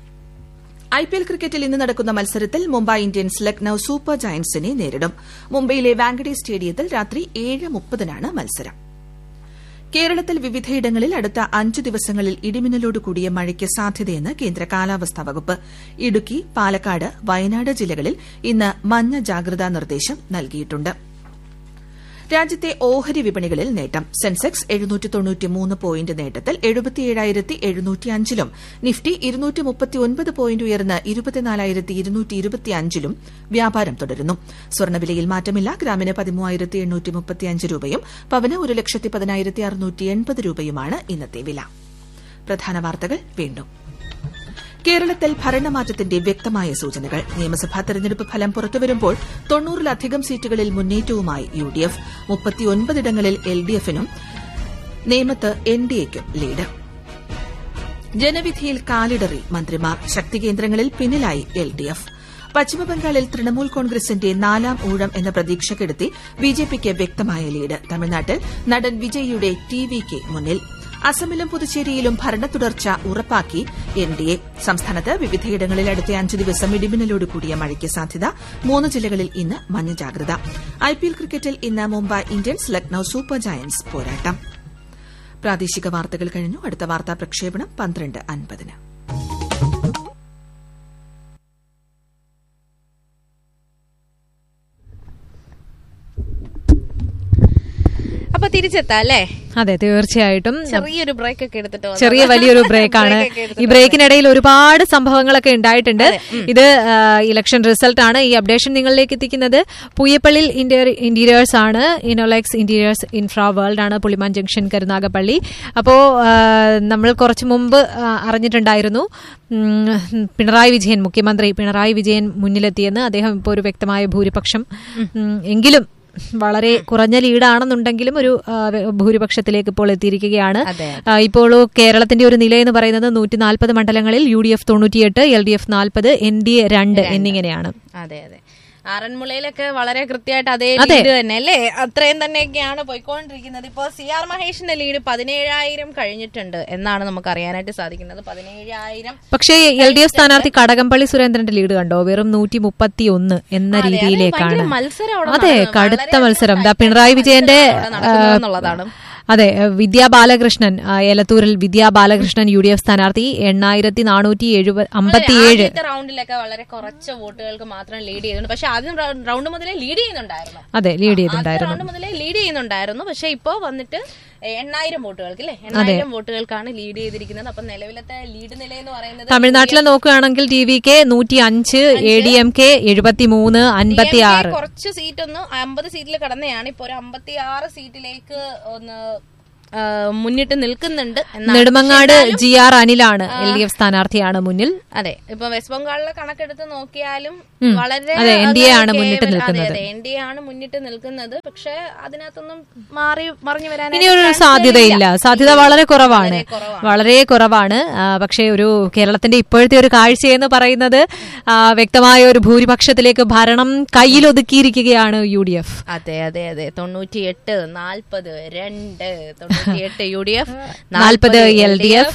IPL ക്രിക്കറ്റിൽ ഇന്ന് നടക്കുന്ന മത്സരത്തിൽ മുംബൈ ഇന്ത്യൻസ് ലക്നൌ സൂപ്പർ ജയന്റ്സിനെ നേരിടും. മുംബൈയിലെ വാങ്കഡെ സ്റ്റേഡിയത്തിൽ രാത്രി 7:30 മത്സരം. കേരളത്തിൽ വിവിധയിടങ്ങളിൽ അടുത്ത 5 ദിവസങ്ങളിൽ ഇടിമിന്നലോട് കൂടിയ മഴയ്ക്ക് സാധ്യതയെന്ന് കേന്ദ്ര കാലാവസ്ഥാ വകുപ്പ്. ഇടുക്കി, പാലക്കാട്, വയനാട് ജില്ലകളിൽ ഇന്ന് മഞ്ഞ ജാഗ്രതാ നിർദ്ദേശം നൽകിയിട്ടുണ്ട്. രാജ്യത്തെ ഓഹരി വിപണികളിൽ നേട്ടം. സെൻസെക്സ് 793 പോയിന്റ് നേട്ടത്തിൽ 77,705-ലും നിഫ്റ്റി 239 പോയിന്റ് ഉയർന്ന് 24,225-ലും വ്യാപാരം തുടരുന്നു. സ്വർണ്ണവിലയിൽ മാറ്റമില്ല. ഗ്രാമിന് 13,835 രൂപയും പവന് 1,10,680 രൂപയുമാണ് ഇന്നത്തെ വില. പ്രധാന വാർത്തകൾ വീണ്ടും. കേരളത്തിൽ ഭരണമാറ്റത്തിന്റെ വ്യക്തമായ സൂചനകൾ. നിയമസഭാ തെരഞ്ഞെടുപ്പ് ഫലം പുറത്തുവരുമ്പോൾ 90-ലധികം സീറ്റുകളിൽ മുന്നേറ്റവുമായി UDF. 39 ഇടങ്ങളിൽ LDF-നും നേമത്ത് NDA-യ്ക്കും ലീഡ്. ജനവിധിയിൽ കാലിടറി മന്ത്രിമാർ. ശക്തികേന്ദ്രങ്ങളിൽ പിന്നിലായി LDF. പശ്ചിമബംഗാളിൽ തൃണമൂൽ കോൺഗ്രസിന്റെ 4ാം ഊഴം എന്ന പ്രതീക്ഷക്കെടുത്തി BJP-ക്ക് വ്യക്തമായ ലീഡ്. തമിഴ്നാട്ടിൽ നടൻ വിജയിയുടെ TVK മുന്നിൽ. അസമിലും പുതുച്ചേരിയിലും ഭരണ തുടർച്ച ഉറപ്പാക്കി NDA. സംസ്ഥാനത്ത് വിവിധയിടങ്ങളിൽ അടുത്ത 5 ദിവസം ഇടിമിന്നലോട് കൂടിയ മഴയ്ക്ക് സാധ്യത. 3 ജില്ലകളിൽ ഇന്ന് മഞ്ഞ ജാഗ്രത. IPL ക്രിക്കറ്റിൽ ഇന്ന് Mumbai Indians Lucknow super Giants പോരാട്ടം. പ്രാദേശിക വാർത്തകൾ കഴിഞ്ഞു. അടുത്ത വാർത്താ പ്രക്ഷേപണം 12:50. അപ്പൊ തിരിച്ചെത്താം അല്ലേ? അതെ, തീർച്ചയായിട്ടും. ചെറിയൊരു ബ്രേക്ക് ഒക്കെ എടുത്തിട്ട് വലിയൊരു ബ്രേക്കാണ്. ഈ ബ്രേക്കിനിടയിൽ ഒരുപാട് സംഭവങ്ങളൊക്കെ ഉണ്ടായിട്ടുണ്ട്. ഇത് ഇലക്ഷൻ റിസൾട്ട് ആണ്. ഈ അപ്ഡേഷൻ നിങ്ങളിലേക്ക് എത്തിക്കുന്നത് പൂയപ്പള്ളിയിൽ ഇന്റീരിയേഴ്സ് ആണ്. ഇനോലെക്സ് ഇന്റീരിയേഴ്സ് ഇൻഫ്രാ വേൾഡ് ആണ്, പുളിമാൻ ജംഗ്ഷൻ, കരുനാഗപ്പള്ളി. അപ്പോ നമ്മൾ കുറച്ചു മുമ്പ് അറിഞ്ഞിട്ടുണ്ടായിരുന്നു പിണറായി വിജയൻ, മുഖ്യമന്ത്രി പിണറായി വിജയൻ മുന്നിലെത്തിയെന്ന്. അദ്ദേഹം ഇപ്പോൾ ഒരു വ്യക്തമായ ഭൂരിപക്ഷം, എങ്കിലും വളരെ കുറഞ്ഞ ലീഡാണെന്നുണ്ടെങ്കിലും ഒരു ഭൂരിപക്ഷത്തിലേക്ക് ഇപ്പോൾ എത്തിയിരിക്കുകയാണ്. ഇപ്പോൾ കേരളത്തിന്റെ ഒരു നില എന്ന് പറയുന്നത് 140 മണ്ഡലങ്ങളിൽ UDF 98, LDF 40, NDA 2 എന്നിങ്ങനെയാണ്. അതെ അതെ. ആറന്മുളയിലൊക്കെ വളരെ കൃത്യമായിട്ട് അതേ ലീഡ് തന്നെ അല്ലേ? അത്രയും തന്നെയൊക്കെയാണ് പോയിക്കൊണ്ടിരിക്കുന്നത്. ഇപ്പോൾ CR മഹേഷിന്റെ ലീഡ് 17,000 കഴിഞ്ഞിട്ടുണ്ട് എന്നാണ് നമുക്ക് അറിയാനായിട്ട് സാധിക്കുന്നത്. 17,000. പക്ഷേ LDF സ്ഥാനാർത്ഥി കടകംപള്ളി സുരേന്ദ്രന്റെ ലീഡ് കണ്ടോ? വെറും 131 എന്ന രീതിയിലേക്കാണ്. അതെ, കടുത്ത മത്സരം. പിണറായി വിജയന്റെ അതെ, വിദ്യാ ബാലകൃഷ്ണൻ, ഏലത്തൂരിൽ വിദ്യാ ബാലകൃഷ്ണൻ UDF സ്ഥാനാർത്ഥി 8,457. റൗണ്ടിലൊക്കെ വളരെ കുറച്ച് വോട്ടുകൾക്ക് മാത്രം ലീഡ് ചെയ്തിട്ടുണ്ട്. പക്ഷെ ആദ്യം റൗണ്ട് മുതലേ ലീഡ് ചെയ്യുന്നുണ്ടായിരുന്നു. അതെ, ലീഡ് ചെയ്യുന്നുണ്ടായിരുന്നു. റൗണ്ട് മുതലേ ലീഡ് ചെയ്യുന്നുണ്ടായിരുന്നു. പക്ഷെ ഇപ്പോ വന്നിട്ട് 8,000 വോട്ടുകൾക്ക് 8,000 വോട്ടുകൾക്കാണ് ലീഡ് ചെയ്തിരിക്കുന്നത്. അപ്പൊ നിലവിലത്തെ ലീഡ് നില എന്ന് പറയുന്നത് തമിഴ്നാട്ടിൽ നോക്കുകയാണെങ്കിൽ TVK 105, ADMK 73, 56. കുറച്ച് സീറ്റ് ഒന്ന് 50 സീറ്റിൽ കടന്നെയാണ്. ഇപ്പൊ ഒരു 56 സീറ്റിലേക്ക് ഒന്ന് മുന്നിട്ട് നിൽക്കുന്നുണ്ട്. നെടുമങ്ങാട് GR അനിലാണ് LDF സ്ഥാനാർത്ഥിയാണ് മുന്നിൽ. അതെ, ഇപ്പൊ വെസ്റ്റ് ബംഗാളിലെ കണക്കെടുത്ത് നോക്കിയാലും വളരെ NDA ആണ് മുന്നിട്ട് നിൽക്കുന്നത്. NDA ആണ് മുന്നിട്ട് നിൽക്കുന്നത്. പക്ഷെ അതിനകത്തൊന്നും മറിഞ്ഞു വരാൻ ഇനിയൊരു സാധ്യതയില്ല. സാധ്യത വളരെ കുറവാണ്, വളരെ കുറവാണ്. പക്ഷേ ഒരു കേരളത്തിന്റെ ഇപ്പോഴത്തെ ഒരു കാഴ്ചയെന്ന് പറയുന്നത് വ്യക്തമായ ഒരു ഭൂരിപക്ഷത്തിലേക്ക് ഭരണം കയ്യിലൊതുക്കിയിരിക്കുകയാണ് UDF. അതെ അതെ അതെ. 98, 40, 2, 98 UDF, 40 LDF,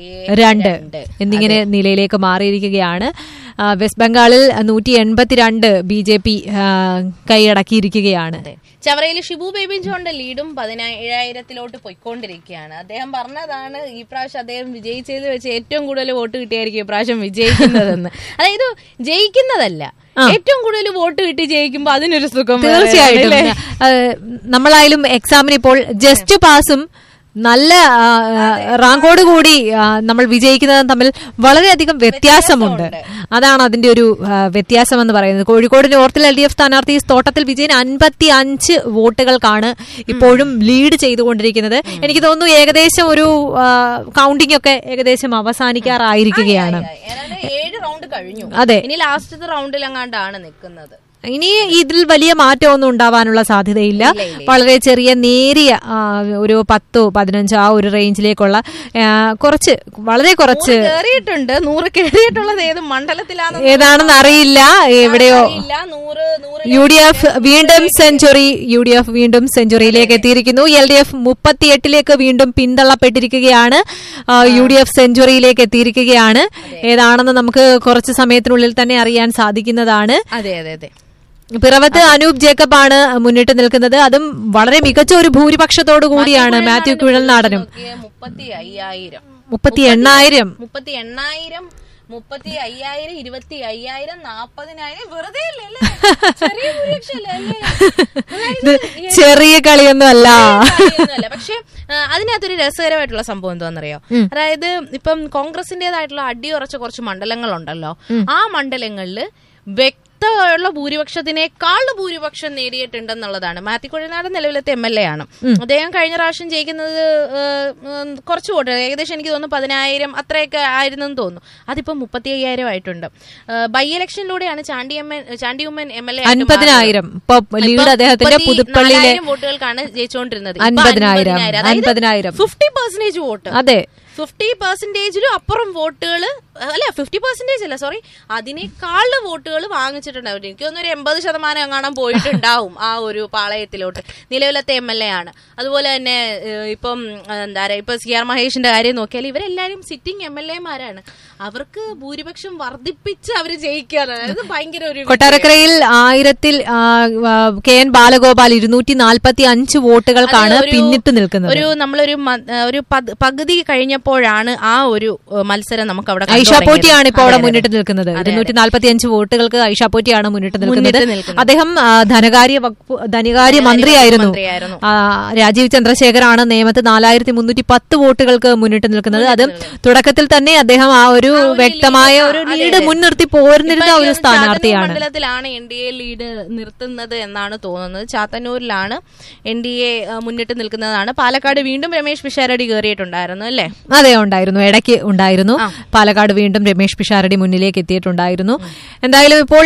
2 എന്നിങ്ങനെ നിലയിലേക്ക് മാറിയിരിക്കുകയാണ്. വെസ്റ്റ് ബംഗാളിൽ 182 BJP കൈയടക്കിയിരിക്കുകയാണ്. ചവറയിൽ ഷിബു ബേബി ജോണിന്റെ ലീഡും 17,000 പോയിക്കൊണ്ടിരിക്കുകയാണ്. അദ്ദേഹം പറഞ്ഞതാണ് ഈ പ്രാവശ്യം അദ്ദേഹം വിജയിച്ചതിൽ വെച്ച് ഏറ്റവും കൂടുതൽ വോട്ട് കിട്ടിയായിരിക്കും ഈ പ്രാവശ്യം വിജയിക്കുന്നതെന്ന്. അതായത് ജയിക്കുന്നതല്ല, ഏറ്റവും കൂടുതൽ വോട്ട് കിട്ടി ജയിക്കുമ്പോ അതിനൊരു സുഖം. തീർച്ചയായിട്ടും നമ്മളായാലും എക്സാമിന് ഇപ്പോൾ ജസ്റ്റ് പാസും നല്ല റാങ്കോട് കൂടി നമ്മൾ വിജയിക്കുന്നതും തമ്മിൽ വളരെയധികം വ്യത്യാസമുണ്ട്. അതാണ് അതിന്റെ ഒരു വ്യത്യാസം എന്ന് പറയുന്നത്. കോഴിക്കോട് നോർത്തിൽ LDF സ്ഥാനാർത്ഥി തോട്ടത്തിൽ വിജയൻ 55 വോട്ടുകൾക്കാണ് ഇപ്പോഴും ലീഡ് ചെയ്തുകൊണ്ടിരിക്കുന്നത്. എനിക്ക് തോന്നുന്നു ഏകദേശം ഒരു കൗണ്ടിംഗ് ഒക്കെ ഏകദേശം അവസാനിക്കാറായിരിക്കുകയാണ്. 7 റൗണ്ട് കഴിഞ്ഞു. അതെ, ഇനി ലാസ്റ്റത്തെ റൗണ്ടിലെങ്ങാണ്ടാണ് നിൽക്കുന്നത്. ഇനി ഇതിൽ വലിയ മാറ്റമൊന്നും ഉണ്ടാവാനുള്ള സാധ്യതയില്ല. വളരെ ചെറിയ നേരിയ ഒരു 10-15 ആ ഒരു റേഞ്ചിലേക്കുള്ള കുറച്ച് വളരെ കുറച്ച് കേറിയിട്ടുണ്ട്. 100 കേറിയിട്ടുള്ളത് ഏത് മണ്ഡലത്തിലാണ് ഏതാണെന്ന് അറിയില്ല. എവിടെയോ UDF വീണ്ടും സെഞ്ചുറിയിലേക്ക് എത്തിയിരിക്കുന്നു. LDF 38ലേക്ക് വീണ്ടും പിന്തള്ളപ്പെട്ടിരിക്കുകയാണ്. UDF സെഞ്ചുറിയിലേക്ക് എത്തിയിരിക്കുകയാണ്. ഏതാണെന്ന് നമുക്ക് കുറച്ച് സമയത്തിനുള്ളിൽ തന്നെ അറിയാൻ സാധിക്കുന്നതാണ്. അതെ അതെ അതെ. പിറവത്ത് അനൂപ് ജേക്കബ് ആണ് മുന്നിട്ട് നിൽക്കുന്നത്. അതും വളരെ മികച്ച ഒരു ഭൂരിപക്ഷത്തോടു കൂടിയാണ്. മാത്യു കുഴൽനാടനും 38,000 35,000, 25,000, 40,000 വെറുതെ അല്ലേ? ചെറിയ ഭൂരിപക്ഷമല്ലേ? ചെറിയ കളിയൊന്നും അല്ല. പക്ഷെ അതിനകത്തൊരു രസകരമായിട്ടുള്ള സംഭവം എന്താണെന്നറിയോ? അതായത് ഇപ്പം കോൺഗ്രസിന്റേതായിട്ടുള്ള അടിയുറച്ച കുറച്ച് മണ്ഡലങ്ങളുണ്ടല്ലോ, ആ മണ്ഡലങ്ങളില് വ്യക്തമുള്ള ഭൂരിപക്ഷത്തിനേക്കാൾ ഭൂരിപക്ഷം നേടിയിട്ടുണ്ടെന്നുള്ളതാണ്. മാത്യു കുഴൽനാട് നിലവിലത്തെ MLA ആണ്. അദ്ദേഹം കഴിഞ്ഞ പ്രാവശ്യം ജയിക്കുന്നത് കുറച്ച് വോട്ട്, ഏകദേശം എനിക്ക് തോന്നുന്നു 10,000 അത്രയൊക്കെ ആയിരുന്നെന്ന് തോന്നുന്നു. അതിപ്പോ 35,000 ആയിട്ടുണ്ട്. By ഇലക്ഷനിലൂടെയാണ് Chandy Oommen MLA 50,000 വോട്ടുകൾക്കാണ് ജയിച്ചുകൊണ്ടിരുന്നത്. 50,000 50% വോട്ട്. അതെ, 50%-ലും അപ്പുറം വോട്ടുകൾ അല്ല, 50% അല്ല, സോറി, അതിനേക്കാൾ വോട്ടുകൾ വാങ്ങിച്ചിട്ടുണ്ടാവും. എനിക്ക് തോന്നുന്നു 80% എങ്ങാനും പോയിട്ടുണ്ടാവും ആ ഒരു പാളയത്തിലോട്ട്. നിലവിലത്തെ MLA ആണ്. അതുപോലെ തന്നെ ഇപ്പം എന്താ പറയാ, ഇപ്പൊ CR മഹേഷിന്റെ കാര്യം നോക്കിയാൽ ഇവരെല്ലാരും സിറ്റിംഗ് MLA-മാരാണ്. അവർക്ക് ഭൂരിപക്ഷം വർദ്ധിപ്പിച്ച് അവര് ജയിക്കാറ്. അതായത് ഭയങ്കര ഒരു കൊട്ടാരക്കരയിൽ 1000-ൽ KN ബാലഗോപാൽ 245 വോട്ടുകൾക്കാണ് പിന്നിട്ട് നിൽക്കുന്നത്. നമ്മളൊരു പകുതി കഴിഞ്ഞപ്പോഴാണ് ആ ഒരു മത്സരം നമുക്ക് അവിടെ. ഐഷ പോറ്റിയാണ് ഇപ്പോൾ അവിടെ മുന്നിട്ട് നിൽക്കുന്നത്. 245 വോട്ടുകൾക്ക് ഐഷ പോറ്റിയാണ് മുന്നിട്ട് നിൽക്കുന്നത്. അദ്ദേഹം ധനകാര്യ മന്ത്രിയായിരുന്നു. രാജീവ് ചന്ദ്രശേഖറാണ് നിയമത്ത് 4,310 വോട്ടുകൾക്ക് മുന്നിട്ട് നിൽക്കുന്നത്. അത് തുടക്കത്തിൽ തന്നെ അദ്ദേഹം ആ ഒരു വ്യക്തമായ ഒരു ലീഡ് മുൻനിർത്തി പോരുന്നിരുന്ന ഒരു സ്ഥാനാർത്ഥിയാണ്. മണ്ഡലത്തിലാണ് NDA ലീഡ് നിർത്തുന്നത് എന്നാണ് തോന്നുന്നത്. ചാത്തന്നൂരിലാണ് NDA മുന്നിട്ട് നിൽക്കുന്നതാണ്. പാലക്കാട് വീണ്ടും രമേശ് പിഷാരടി കയറിയിട്ടുണ്ടായിരുന്നു അല്ലേ? അതെ, ഉണ്ടായിരുന്നു, ഇടയ്ക്ക് ഉണ്ടായിരുന്നു. പാലക്കാട് വീണ്ടും രമേശ് പിഷാരടി മുന്നിലേക്ക് എത്തിയിട്ടുണ്ടായിരുന്നു. എന്തായാലും ഇപ്പോൾ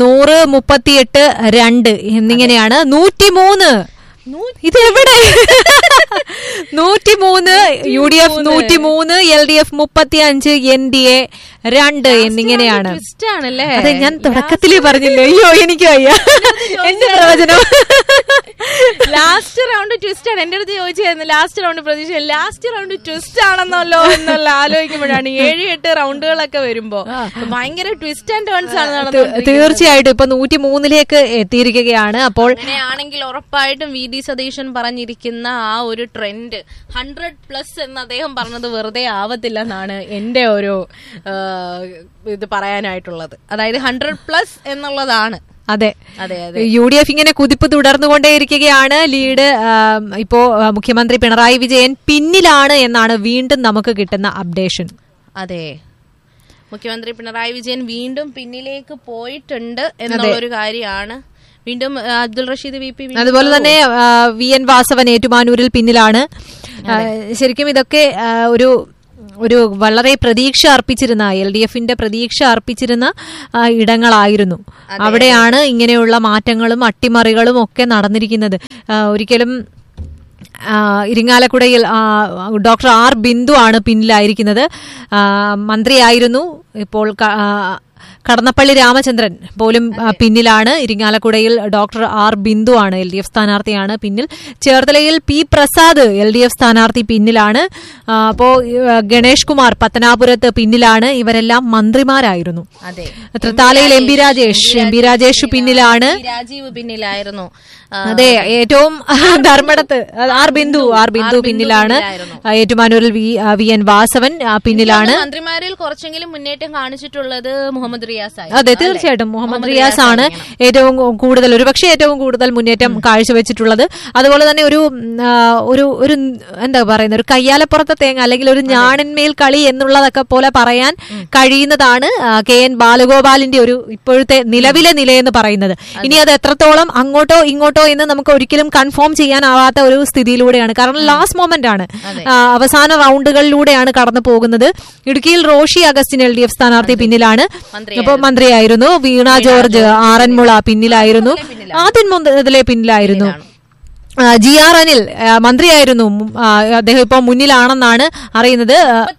138-2 എന്നിങ്ങനെയാണ്. 103 ഇതെവിടെ? 103 UDF, 103 LDF, 35 NDA 2 എന്നിങ്ങനെയാണ്. അതെ, ഞാൻ തുടക്കത്തില് പറഞ്ഞില്ലേ, അയ്യോ എനിക്ക് വയ്യ, എന്റെ പ്രവചനം. ലാസ്റ്റ് റൗണ്ട് ട്വിസ്റ്റ് ആണ്. എന്റെ അടുത്ത് ചോദിച്ചായിരുന്നു ലാസ്റ്റ് റൗണ്ട് പ്രതീക്ഷ, ലാസ്റ്റ് റൗണ്ട് ട്വിസ്റ്റ് ആണെന്നല്ലോ എന്നുള്ള ആലോചിക്കുമ്പോഴാണ് 7-8 റൗണ്ടുകളൊക്കെ വരുമ്പോ ഭയങ്കര ട്വിസ്റ്റ് ആൻഡ് ടേൺസ് ആണ്. തീർച്ചയായിട്ടും ഇപ്പൊ 103-ലേക്ക് എത്തിയിരിക്കുകയാണ്. അപ്പോൾ അങ്ങനെയാണെങ്കിൽ ഉറപ്പായിട്ടും VD സതീശൻ പറഞ്ഞിരിക്കുന്ന ആ ഒരു ട്രെൻഡ് 100+ എന്ന് അദ്ദേഹം പറഞ്ഞത് വെറുതെ ആവത്തില്ല എന്നാണ് എന്റെ ഒരു ഇത് പറയാനായിട്ടുള്ളത്. അതായത് 100+ എന്നുള്ളതാണ്. അതെ, UDF ഇങ്ങനെ കുതിപ്പ് തുടർന്നുകൊണ്ടേയിരിക്കുകയാണ്. ലീഡ് ഇപ്പോ മുഖ്യമന്ത്രി പിണറായി വിജയൻ പിന്നിലാണ് എന്നാണ് വീണ്ടും നമുക്ക് കിട്ടുന്ന അപ്ഡേഷൻ. അതെ, മുഖ്യമന്ത്രി പിണറായി വിജയൻ വീണ്ടും പിന്നിലേക്ക് പോയിട്ടുണ്ട് എന്നുള്ളൊരു കാര്യമാണ്. വീണ്ടും അബ്ദുൾ റഷീദ് VP, അതുപോലെ തന്നെ VN വാസവൻ ഏറ്റുമാനൂരിൽ പിന്നിലാണ്. ശരിക്കും ഇതൊക്കെ ഒരു വളരെ പ്രതീക്ഷ അർപ്പിച്ചിരുന്ന LDFന്റെ പ്രതീക്ഷ അർപ്പിച്ചിരുന്ന ഇടങ്ങളായിരുന്നു. അവിടെയാണ് ഇങ്ങനെയുള്ള മാറ്റങ്ങളും അട്ടിമറികളും ഒക്കെ നടന്നിരിക്കുന്നത്. ഒരിക്കലും ഇരിങ്ങാലക്കുടയിൽ ഡോക്ടർ R ബിന്ദു ആണ് പിന്നിലായിരിക്കുന്നത്. മന്ത്രിയായിരുന്നു. ഇപ്പോൾ കടന്നപ്പള്ളി രാമചന്ദ്രൻ പോലും പിന്നിലാണ്. ഇരിങ്ങാലക്കുടയിൽ ഡോക്ടർ R ബിന്ദു ആണ് LDF സ്ഥാനാർത്ഥിയാണ് പിന്നിൽ. ചേർത്തലയിൽ P പ്രസാദ് LDF സ്ഥാനാർത്ഥി പിന്നിലാണ്. അപ്പോ ഗണേഷ് കുമാർ പത്തനാപുരത്ത് പിന്നിലാണ്. ഇവരെല്ലാം മന്ത്രിമാരായിരുന്നു. തൃത്താലയിൽ MP രാജേഷ് പിന്നിലാണ്. രാജീവ് പിന്നിലായിരുന്നു. അതെ, ഏറ്റവും ധർമ്മടത്ത് R ബിന്ദു പിന്നിലാണ്. ഏറ്റുമാനൂരിൽ VN വാസവൻ പിന്നിലാണ്. മന്ത്രിമാരിൽ കുറച്ചെങ്കിലും മുന്നേറ്റം കാണിച്ചിട്ടുള്ളത് മുഹമ്മദ് റിയാസ്. അതെ, തീർച്ചയായിട്ടും മുഹമ്മദ് റിയാസ് ആണ് ഏറ്റവും കൂടുതൽ, ഒരുപക്ഷെ ഏറ്റവും കൂടുതൽ മുന്നേറ്റം കാഴ്ചവെച്ചിട്ടുള്ളത്. അതുപോലെ തന്നെ ഒരു എന്താ പറയുന്ന ഒരു കയ്യാലപ്പുറത്തെ തേങ്ങ അല്ലെങ്കിൽ ഒരു ഞാണിന്മേൽ കളി എന്നുള്ളതൊക്കെ പോലെ പറയാൻ കഴിയുന്നതാണ് KN ബാലഗോപാലിന്റെ ഒരു ഇപ്പോഴത്തെ നിലവിലെ നിലയെന്ന് പറയുന്നത്. ഇനി അത് എത്രത്തോളം അങ്ങോട്ടോ ഇങ്ങോട്ടോ എന്ന് നമുക്ക് ഒരിക്കലും കൺഫേം ചെയ്യാനാവാത്ത ഒരു സ്ഥിതിയിലൂടെയാണ്. കാരണം ലാസ്റ്റ് മൊമെന്റ് ആണ്, അവസാന റൗണ്ടുകളിലൂടെയാണ് കടന്നു പോകുന്നത്. ഇടുക്കിയിൽ റോഷി അഗസ്റ്റിൻ LDF സ്ഥാനാർത്ഥി പിന്നിലാണ്. ഇപ്പൊ മന്ത്രിയായിരുന്നു. വീണ ജോർജ് ആറന്മുള പിന്നിലായിരുന്നു. ആദ്യം മുതലേ പിന്നിലായിരുന്നു. GR അനിൽ മന്ത്രിയായിരുന്നു. അദ്ദേഹം ഇപ്പോൾ മുന്നിലാണെന്നാണ് അറിയുന്നത്.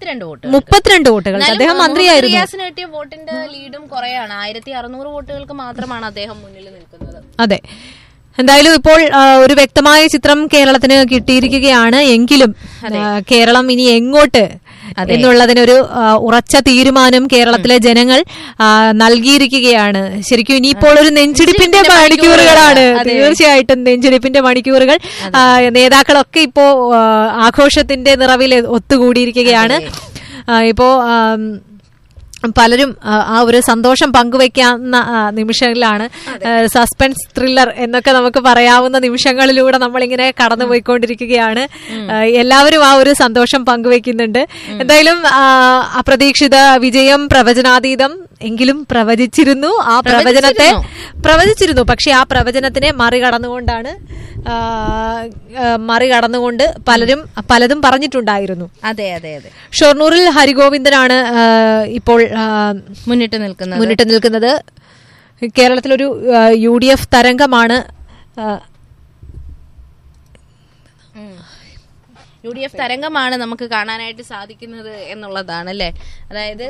32 വോട്ടുകൾ അദ്ദേഹം മന്ത്രിയായിരുന്നു. വോട്ടിന്റെ ലീഡും കുറയാണ്. 1600 വോട്ടുകൾക്ക് മാത്രമാണ് അദ്ദേഹം മുന്നിൽ നിൽക്കുന്നത്. അതെ, എന്തായാലും ഇപ്പോൾ ഒരു വ്യക്തമായ ചിത്രം കേരളത്തിന് കിട്ടിയിരിക്കുകയാണ്. എങ്കിലും കേരളം ഇനി എങ്ങോട്ട് എന്നുള്ളതിനൊരു ഉറച്ച തീരുമാനം കേരളത്തിലെ ജനങ്ങൾ നൽകിയിരിക്കുകയാണ്. ശരിക്കും ഇനിയിപ്പോൾ ഒരു നെഞ്ചിടിപ്പിന്റെ മണിക്കൂറുകളാണ്. തീർച്ചയായിട്ടും നെഞ്ചിടിപ്പിന്റെ മണിക്കൂറുകൾ. നേതാക്കളൊക്കെ ഇപ്പോ ആഘോഷത്തിന്റെ നിറവിൽ ഒത്തുകൂടിയിരിക്കുകയാണ്. ഇപ്പോ പലരും ആ ഒരു സന്തോഷം പങ്കുവെക്കാവുന്ന നിമിഷങ്ങളിലാണ്. സസ്പെൻസ് ത്രില്ലർ എന്നൊക്കെ നമുക്ക് പറയാവുന്ന നിമിഷങ്ങളിലൂടെ നമ്മളിങ്ങനെ കടന്നുപോയിക്കൊണ്ടിരിക്കുകയാണ്. എല്ലാവരും ആ ഒരു സന്തോഷം പങ്കുവെക്കുന്നുണ്ട്. എന്തായാലും അപ്രതീക്ഷിത വിജയം, പ്രവചനാതീതം എങ്കിലും പ്രവചിച്ചിരുന്നു. ആ പ്രവചനത്തെ പ്രവചിച്ചിരുന്നു. പക്ഷെ ആ പ്രവചനത്തിനെ മറികടന്നുകൊണ്ട് പലതും പറഞ്ഞിട്ടുണ്ടായിരുന്നു. അതെ അതെ അതെ. ഷൊർണൂരിൽ ഹരിഗോവിന്ദനാണ് ഇപ്പോൾ മുന്നിട്ട് നിൽക്കുന്നത്. കേരളത്തിലൊരു UDF തരംഗമാണ്. UDF തരംഗമാണ് നമുക്ക് കാണാനായിട്ട് സാധിക്കുന്നത് എന്നുള്ളതാണ് അല്ലേ. അതായത്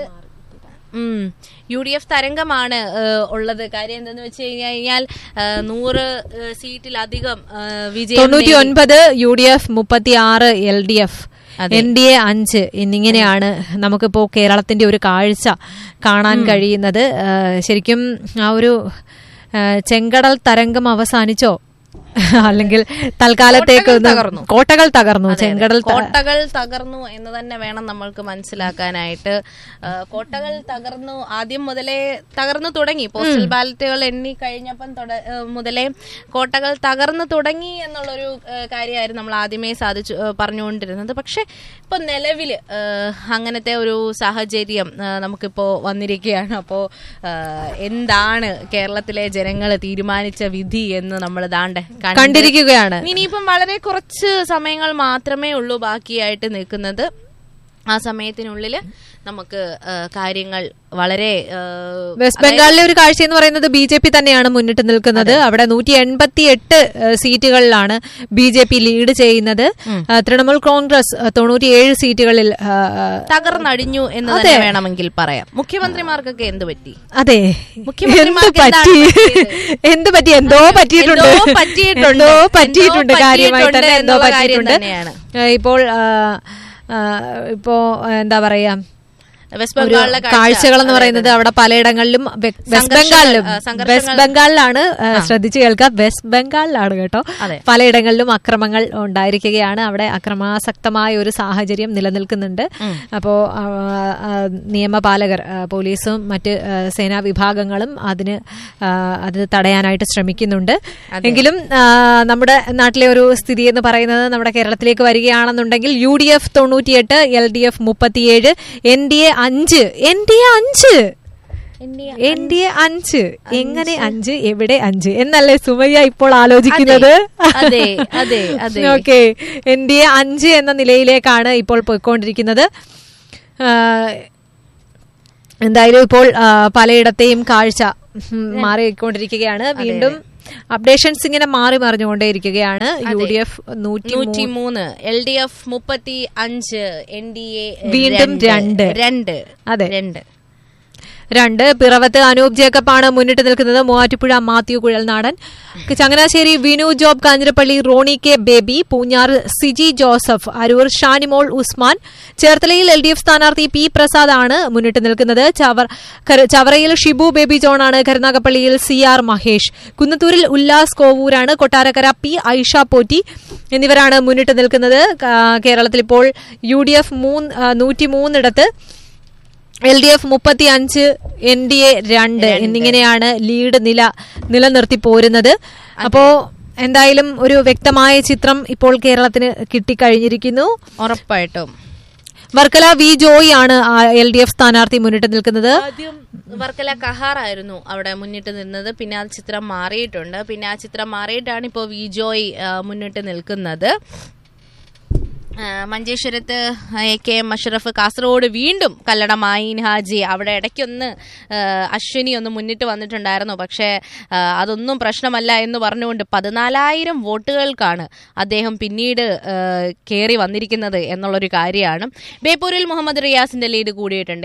UDF തരംഗമാണ് ഉള്ളത്. കാര്യം എന്തെന്ന് വെച്ച് കഴിഞ്ഞാൽ 100 സീറ്റിലധികം വിജയം, 99 UDF, 36 LDF, NDA 5 എന്നിങ്ങനെയാണ് നമുക്കിപ്പോ കേരളത്തിന്റെ ഒരു കാഴ്ച കാണാൻ കഴിയുന്നത്. ശരിക്കും ആ ഒരു ചെങ്കടൽ തരംഗം അവസാനിച്ചോ, അല്ലെങ്കിൽ തൽക്കാലത്തേക്ക് കോട്ടകൾ തകർന്നു, കോട്ടകൾ തകർന്നു എന്ന് തന്നെ വേണം നമ്മൾക്ക് മനസ്സിലാക്കാനായിട്ട്. കോട്ടകൾ തകർന്നു, ആദ്യം മുതലേ തകർന്നു തുടങ്ങി. പോസ്റ്റൽ ബാലറ്റുകൾ എണ്ണി കഴിഞ്ഞപ്പം മുതലേ കോട്ടകൾ തകർന്നു തുടങ്ങി എന്നുള്ളൊരു കാര്യമായിരുന്നു നമ്മൾ ആദ്യമേ പറഞ്ഞുകൊണ്ടിരുന്നത്. പക്ഷെ ഇപ്പൊ നിലവില് അങ്ങനത്തെ ഒരു സാഹചര്യം നമുക്കിപ്പോ വന്നിരിക്കുകയാണ്. അപ്പോ എന്താണ് കേരളത്തിലെ ജനങ്ങൾ തീരുമാനിച്ച വിധി എന്ന് നമ്മൾ കണ്ടിരിക്കുകയാണ്. ഇനിയിപ്പം വളരെ കുറച്ച് സമയങ്ങൾ മാത്രമേ ഉള്ളൂ ബാക്കിയായിട്ട് നിൽക്കുന്നത്. ആ സമയത്തിനുള്ളില് നമുക്ക് കാര്യങ്ങൾ വളരെ വെസ്റ്റ് ബംഗാളിലെ ഒരു കാഴ്ച എന്ന് പറയുന്നത് BJP തന്നെയാണ് മുന്നിട്ട് നിൽക്കുന്നത്. അവിടെ 188 സീറ്റുകളിലാണ് BJP ലീഡ് ചെയ്യുന്നത്. തൃണമൂൽ കോൺഗ്രസ് 97 സീറ്റുകളിൽ തകർന്നടിഞ്ഞു എന്ന് തന്നെ വേണമെങ്കിൽ പറയാം. മുഖ്യമന്ത്രിമാർക്കൊക്കെ എന്ത് പറ്റി? അതെ, എന്ത് പറ്റി? എന്തോ പറ്റിയിട്ടുണ്ട്, കാര്യമായി തന്നെ എന്തോ പറ്റിയിട്ടുണ്ട്. ഇപ്പോ എന്താ പറയാ, കാഴ്ചകൾ എന്ന് പറയുന്നത് അവിടെ പലയിടങ്ങളിലും വെസ്റ്റ് ബംഗാളിലാണ്, ശ്രദ്ധിച്ചു കേൾക്കുക, വെസ്റ്റ് ബംഗാളിലാണ് കേട്ടോ. പലയിടങ്ങളിലും അക്രമങ്ങൾ ഉണ്ടായിരിക്കുകയാണ്. അവിടെ അക്രമാസക്തമായ ഒരു സാഹചര്യം നിലനിൽക്കുന്നുണ്ട്. അപ്പോ നിയമപാലകർ, പോലീസും മറ്റ് സേനാ വിഭാഗങ്ങളും അത് തടയാനായിട്ട് ശ്രമിക്കുന്നുണ്ട്. എങ്കിലും നമ്മുടെ നാട്ടിലെ ഒരു സ്ഥിതി എന്ന് പറയുന്നത്, നമ്മുടെ കേരളത്തിലേക്ക് വരികയാണെന്നുണ്ടെങ്കിൽ UDF 98, LDF 37, NDA 5. എങ്ങനെ 5, എവിടെ 5 എന്നല്ലേ സുമയ്യ ഇപ്പോൾ ആലോചിക്കുന്നത്? ഓക്കെ, NDA 5 എന്ന നിലയിലേക്കാണ് ഇപ്പോൾ പോയിക്കൊണ്ടിരിക്കുന്നത്. എന്തായാലും ഇപ്പോൾ പലയിടത്തെയും കാഴ്ച മാറിക്കൊണ്ടിരിക്കുകയാണ്. വീണ്ടും അപ്ഡേഷൻസ് ഇങ്ങനെ മാറിമറിഞ്ഞുകൊണ്ടേയിരിക്കുകയാണ്. UDF 103, LDF 35, NDA വീണ്ടും 2. അതെ, 2. പിറവത്ത് അനൂപ് ജേക്കബാണ് മുന്നിട്ട് നിൽക്കുന്നത്. Muvattupuzha Mathew Kuzhalnadan, Changanassery Vinu job, Kanjirappally Roni K baby, Poonjar Siji Joseph, Aroor Shanimol Usman, ചേർത്തലയിൽ LDF സ്ഥാനാർത്ഥി P പ്രസാദ് ആണ് മുന്നിട്ട് നിൽക്കുന്നത്. ചവറയിൽ Shibu baby ജോണാണ്, കരുനാഗപ്പള്ളിയിൽ CR Mahesh, കുന്നത്തൂരിൽ Ullas കോവൂരാണ്, Kottarakkara P Aisha Potti എന്നിവരാണ് മുന്നിട്ട് നിൽക്കുന്നത്. കേരളത്തിൽ ഇപ്പോൾ UDF 103 LDF 35, NDA 2 എന്നിങ്ങനെയാണ് ലീഡ് നിലനിർത്തി പോരുന്നത്. അപ്പോ എന്തായാലും ഒരു വ്യക്തമായ ചിത്രം ഇപ്പോൾ കേരളത്തിന് കിട്ടിക്കഴിഞ്ഞിരിക്കുന്നു. ഉറപ്പായിട്ടും വർക്കല വി ജോയ് ആണ് LDF സ്ഥാനാർത്ഥി മുന്നിട്ട് നിൽക്കുന്നത്. വർക്കല കഹാറായിരുന്നു അവിടെ മുന്നിട്ട് നിന്നത്. പിന്നെ ആ ചിത്രം മാറിയിട്ടുണ്ട്. പിന്നെ ആ ചിത്രം മാറിയിട്ടാണ് ഇപ്പോൾ വി ജോയ് മുന്നിട്ട് നിൽക്കുന്നത്. മഞ്ചേശ്വരത്ത് KM അഷ്റഫ്, കാസർഗോഡ് വീണ്ടും കല്ലട മായിൻ ഹാജി, അവിടെ ഇടയ്ക്കൊന്ന് അശ്വിനി ഒന്ന് മുന്നിട്ട് വന്നിട്ടുണ്ടായിരുന്നു. പക്ഷേ അതൊന്നും പ്രശ്നമല്ല എന്ന് പറഞ്ഞുകൊണ്ട് 14,000 വോട്ടുകൾക്കാണ് അദ്ദേഹം പിന്നീട് കയറി വന്നിരിക്കുന്നത് എന്നുള്ളൊരു കാര്യമാണ്. ബേപ്പൂരിൽ മുഹമ്മദ് റിയാസിന്റെ ലീഡ് കൂടിയിട്ടുണ്ട്.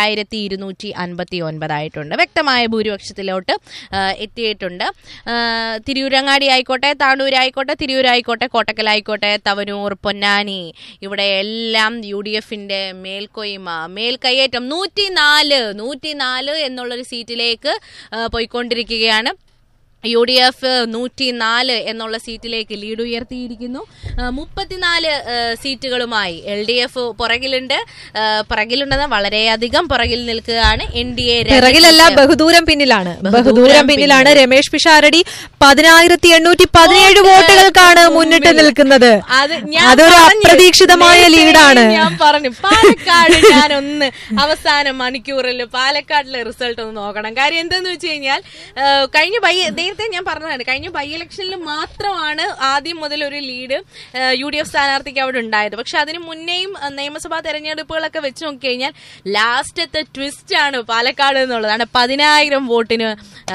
7,259 ആയിട്ടുണ്ട്. വ്യക്തമായ ഭൂരിപക്ഷത്തിലോട്ട് എത്തിയിട്ടുണ്ട്. തിരൂരങ്ങാടി ആയിക്കോട്ടെ, താണൂരായിക്കോട്ടെ, തിരൂരായിക്കോട്ടെ, കോട്ടക്കലായിക്കോട്ടെ, തവനൂർ, പൊന്നാനി, ഇവിടെ എല്ലാം UDFന്റെ മേൽക്കയ്യേറ്റം 104 എന്നുള്ളൊരു സീറ്റിലേക്ക് പോയിക്കൊണ്ടിരിക്കുകയാണ്. UDF 104 എന്നുള്ള സീറ്റിലേക്ക് ലീഡ് ഉയർത്തിയിരിക്കുന്നു. 34 സീറ്റുകളുമായി LDF പുറകിലുണ്ടെന്ന് വളരെയധികം പുറകിൽ നിൽക്കുകയാണ്. NDA പിറകിലല്ല, ബഹുദൂരം പിന്നിലാണ്. രമേഷ് പിഷാരടി 10,817 വോട്ടുകൾക്കാണ് മുന്നിട്ട് നിൽക്കുന്നത്. അതൊരു അപ്രതീക്ഷിതമായ ലീഡാണ്. ഞാൻ പറഞ്ഞു പാലക്കാട് ഞാനൊന്ന് അവസാന മണിക്കൂറിൽ പാലക്കാടിലെ റിസൾട്ട് ഒന്ന് നോക്കണം. കാര്യം എന്താന്ന് വെച്ച് കഴിഞ്ഞാൽ നേരത്തെ ഞാൻ പറഞ്ഞതാണ്, കഴിഞ്ഞ ബൈ ഇലക്ഷനിൽ മാത്രമാണ് ആദ്യം മുതൽ ഒരു ലീഡ് UDF സ്ഥാനാർത്ഥിക്ക് അവിടെ ഉണ്ടായത്. പക്ഷെ അതിന് മുന്നേയും നിയമസഭാ തെരഞ്ഞെടുപ്പുകളൊക്കെ വെച്ച് നോക്കിക്കഴിഞ്ഞാൽ ലാസ്റ്റത്തെ ട്വിസ്റ്റ് ആണ് പാലക്കാട് എന്നുള്ളതാണ്. 10,000 വോട്ടിന്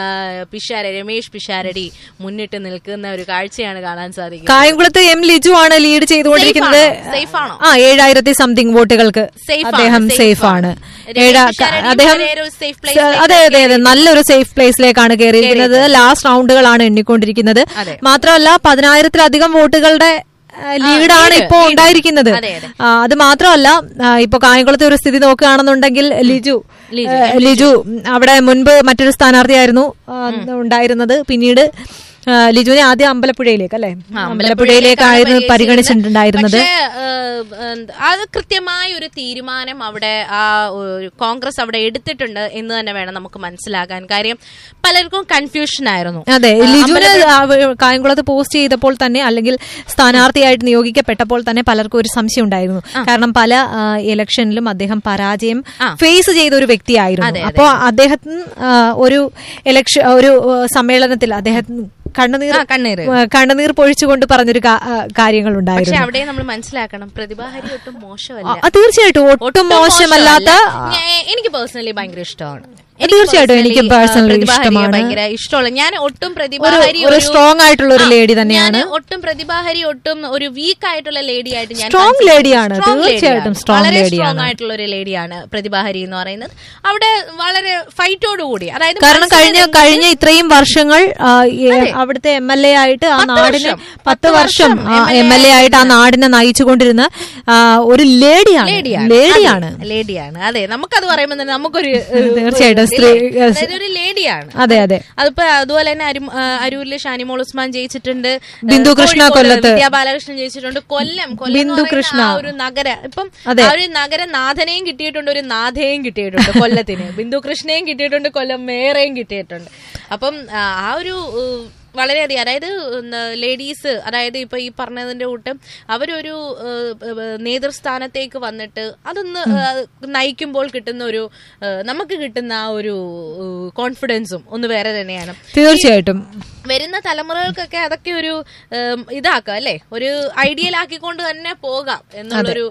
രമേഷ് പിഷാരടി മുന്നിട്ട് നിൽക്കുന്ന ഒരു കാഴ്ചയാണ് കാണാൻ സാധിക്കുന്നത്. കായംകുളത്ത് ലിജു ആണ് ലീഡ് ചെയ്തുകൊണ്ടിരിക്കുന്നത്. 7,000 സംതിങ് വോട്ടുകൾക്ക് അദ്ദേഹം സേഫ് ആണ്. അദ്ദേഹം അതെ നല്ലൊരു സേഫ് പ്ലേസിലേക്കാണ് കയറിയിരിക്കുന്നത്. ലാസ്റ്റ് റൗണ്ടുകളാണ് എണ്ണിക്കൊണ്ടിരിക്കുന്നത്. മാത്രമല്ല 10,000-ലധികം വോട്ടുകളുടെ ലീഡാണ് ഇപ്പോ ഉണ്ടായിരിക്കുന്നത്. അത് മാത്രമല്ല, ഇപ്പൊ കായംകുളത്തെ ഒരു സ്ഥിതി നോക്കുകയാണെന്നുണ്ടെങ്കിൽ ലിജു അവിടെ മുൻപ് മറ്റൊരു സ്ഥാനാർത്ഥിയായിരുന്നു ഉണ്ടായിരുന്നത്. പിന്നീട് ലിജുവിനെ ആദ്യം അമ്പലപ്പുഴയിലേക്കായിരുന്നു പരിഗണിച്ചിട്ടുണ്ടായിരുന്നത്. അത് കൃത്യമായ ഒരു തീരുമാനം അവിടെ കോൺഗ്രസ് അവിടെ എടുത്തിട്ടുണ്ട് എന്ന് തന്നെ വേണം നമുക്ക് മനസ്സിലാക്കാൻ. കാര്യം പലർക്കും കൺഫ്യൂഷൻ ആയിരുന്നു. അതെ, ലിജുവിന് കായംകുളത്ത് പോസ്റ്റ് ചെയ്തപ്പോൾ തന്നെ, അല്ലെങ്കിൽ സ്ഥാനാർത്ഥിയായിട്ട് നിയോഗിക്കപ്പെട്ടപ്പോൾ തന്നെ പലർക്കും ഒരു സംശയം ഉണ്ടായിരുന്നു. കാരണം പല ഇലക്ഷനിലും അദ്ദേഹം പരാജയം ഫേസ് ചെയ്ത ഒരു വ്യക്തിയായിരുന്നു. അപ്പോൾ അദ്ദേഹത്തിന് ഒരു സമ്മേളനത്തിൽ അദ്ദേഹത്തിന് കണ്ണുനീർ പൊഴിച്ചുകൊണ്ട് പറഞ്ഞൊരു കാര്യങ്ങളുണ്ടായിരുന്നു. പക്ഷെ അവിടെ നമ്മൾ മനസ്സിലാക്കണം, പ്രതിഭാഹരി ഒട്ടും മോശമല്ല. തീർച്ചയായിട്ടും ഒട്ടും മോശമല്ലാത്ത, എനിക്ക് പേഴ്സണലി ഭയങ്കര ഇഷ്ടമാണ്. തീർച്ചയായിട്ടും എനിക്ക് പേഴ്സണലി ഭയങ്കര ഇഷ്ടമുള്ള, ഞാൻ ഒട്ടും പ്രതിഭാഹരി ഒരു സ്ട്രോങ് ആയിട്ടുള്ള ഒരു ലേഡി തന്നെയാണ്. ഒട്ടും പ്രതിഭാഹരി ഒട്ടും ഒരു വീക്ക് ആയിട്ടുള്ള ലേഡി ആയിട്ട് ഞാൻ സ്ട്രോങ് ലേഡിയാണ്. തീർച്ചയായിട്ടും വളരെ സ്ട്രോങ് ആയിട്ടുള്ള ഒരു ലേഡിയാണ് പ്രതിഭാഹരി എന്ന് പറയുന്നത്. അവിടെ വളരെ ഫൈറ്റോടുകൂടി, അതായത് കാരണം കഴിഞ്ഞ ഇത്രയും വർഷങ്ങൾ അവിടുത്തെ MLA ആയിട്ട് ആ നാടിന് 10 വർഷം MLA ആയിട്ട് ആ നാടിനെ നയിച്ചുകൊണ്ടിരുന്ന ഒരു ലേഡിയാണ്. അതെ, നമുക്കത് പറയുമ്പോൾ തന്നെ നമുക്കൊരു തീർച്ചയായിട്ടും ഒരു ലേഡിയാണ്. അതെ. അതിപ്പോ അതുപോലെ തന്നെ അരൂരിലെ ഷാനിമോൾ ഉസ്മാൻ ജയിച്ചിട്ടുണ്ട്. ബിന്ദു കൃഷ്ണ കൊല്ലത്ത്, വിദ്യാ ബാലകൃഷ്ണൻ ജയിച്ചിട്ടുണ്ട്. കൊല്ലം ബിന്ദു കൃഷ്ണ ഒരു ഇപ്പം ഒരു നഗരനാഥനെയും കിട്ടിയിട്ടുണ്ട്, ഒരു നാഥയെയും കിട്ടിയിട്ടുണ്ട് കൊല്ലത്തിന്. ബിന്ദു കൃഷ്ണയും കിട്ടിയിട്ടുണ്ട്, കൊല്ലം മേയറേയും കിട്ടിയിട്ടുണ്ട്. അപ്പം ആ ഒരു വളരെയധികം, അതായത് ലേഡീസ്, അതായത് ഇപ്പൊ ഈ പറഞ്ഞതിന്റെ കൂട്ടം അവരൊരു നേതൃസ്ഥാനത്തേക്ക് വന്നിട്ട് അതൊന്ന് നയിക്കുമ്പോൾ കിട്ടുന്ന ഒരു നമുക്ക് കിട്ടുന്ന ആ ഒരു കോൺഫിഡൻസും ഒന്ന് വേറെ തന്നെയാണ്. തീർച്ചയായിട്ടും വരുന്ന തലമുറകൾക്കൊക്കെ അതൊക്കെ ഒരു ഇതാക്കാം അല്ലെ, ഒരു ഐഡിയൽ ആക്കിക്കൊണ്ട് തന്നെ പോകാം എന്നുള്ളൊരു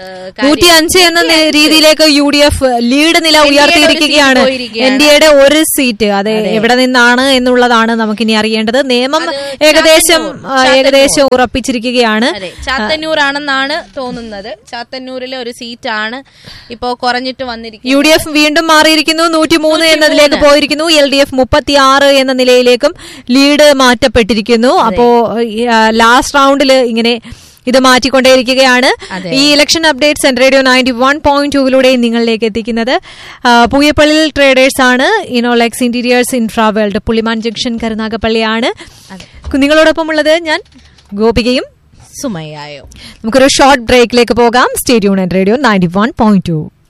105 എന്ന രീതിയിലേക്ക് UDF ലീഡ് നില ഉയർത്തിയിരിക്കുകയാണ്. NDAയുടെ ഒരു സീറ്റ്, അത് എവിടെ നിന്നാണ് എന്നുള്ളതാണ് നമുക്കിനി അറിയേണ്ടത്. നിയമം ഏകദേശം ഉറപ്പിച്ചിരിക്കുകയാണ്. ചാത്തന്നൂരാണെന്നാണ് തോന്നുന്നത്. ചാത്തന്നൂരിലെ ഒരു സീറ്റാണ് ഇപ്പോ കുറഞ്ഞിട്ട് വന്നിരിക്കുന്നത്. UDF വീണ്ടും മാറിയിരിക്കുന്നു, 103 എന്നതിലേക്ക് പോയിരിക്കുന്നു. LDF 36 എന്ന നിലയിലേക്കും ലീഡ് മാറ്റപ്പെട്ടിരിക്കുന്നു. അപ്പോ ലാസ്റ്റ് റൗണ്ടിൽ ഇങ്ങനെ ഇത് മാറ്റിക്കൊണ്ടേയിരിക്കുകയാണ്. ഈ ഇലക്ഷൻ അപ്ഡേറ്റ് സെൻട്രൽ റേഡിയോ 91.2 നിങ്ങളിലേക്ക് എത്തിക്കുന്നത് പൂയപ്പള്ളിയിൽ ട്രേഡേഴ്സ് ആണ്. Inolex interiors ഇൻഫ്രാവേൾഡ് പുള്ളിമാൻ junction കരുനാഗപ്പള്ളിയാണ്. നിങ്ങളോടൊപ്പം ഉള്ളത് ഞാൻ ഗോപികയും സുമയ്യായോ. നമുക്കൊരു ഷോർട്ട് ബ്രേക്കിലേക്ക് പോകാം. Stay tuned radio 91.2.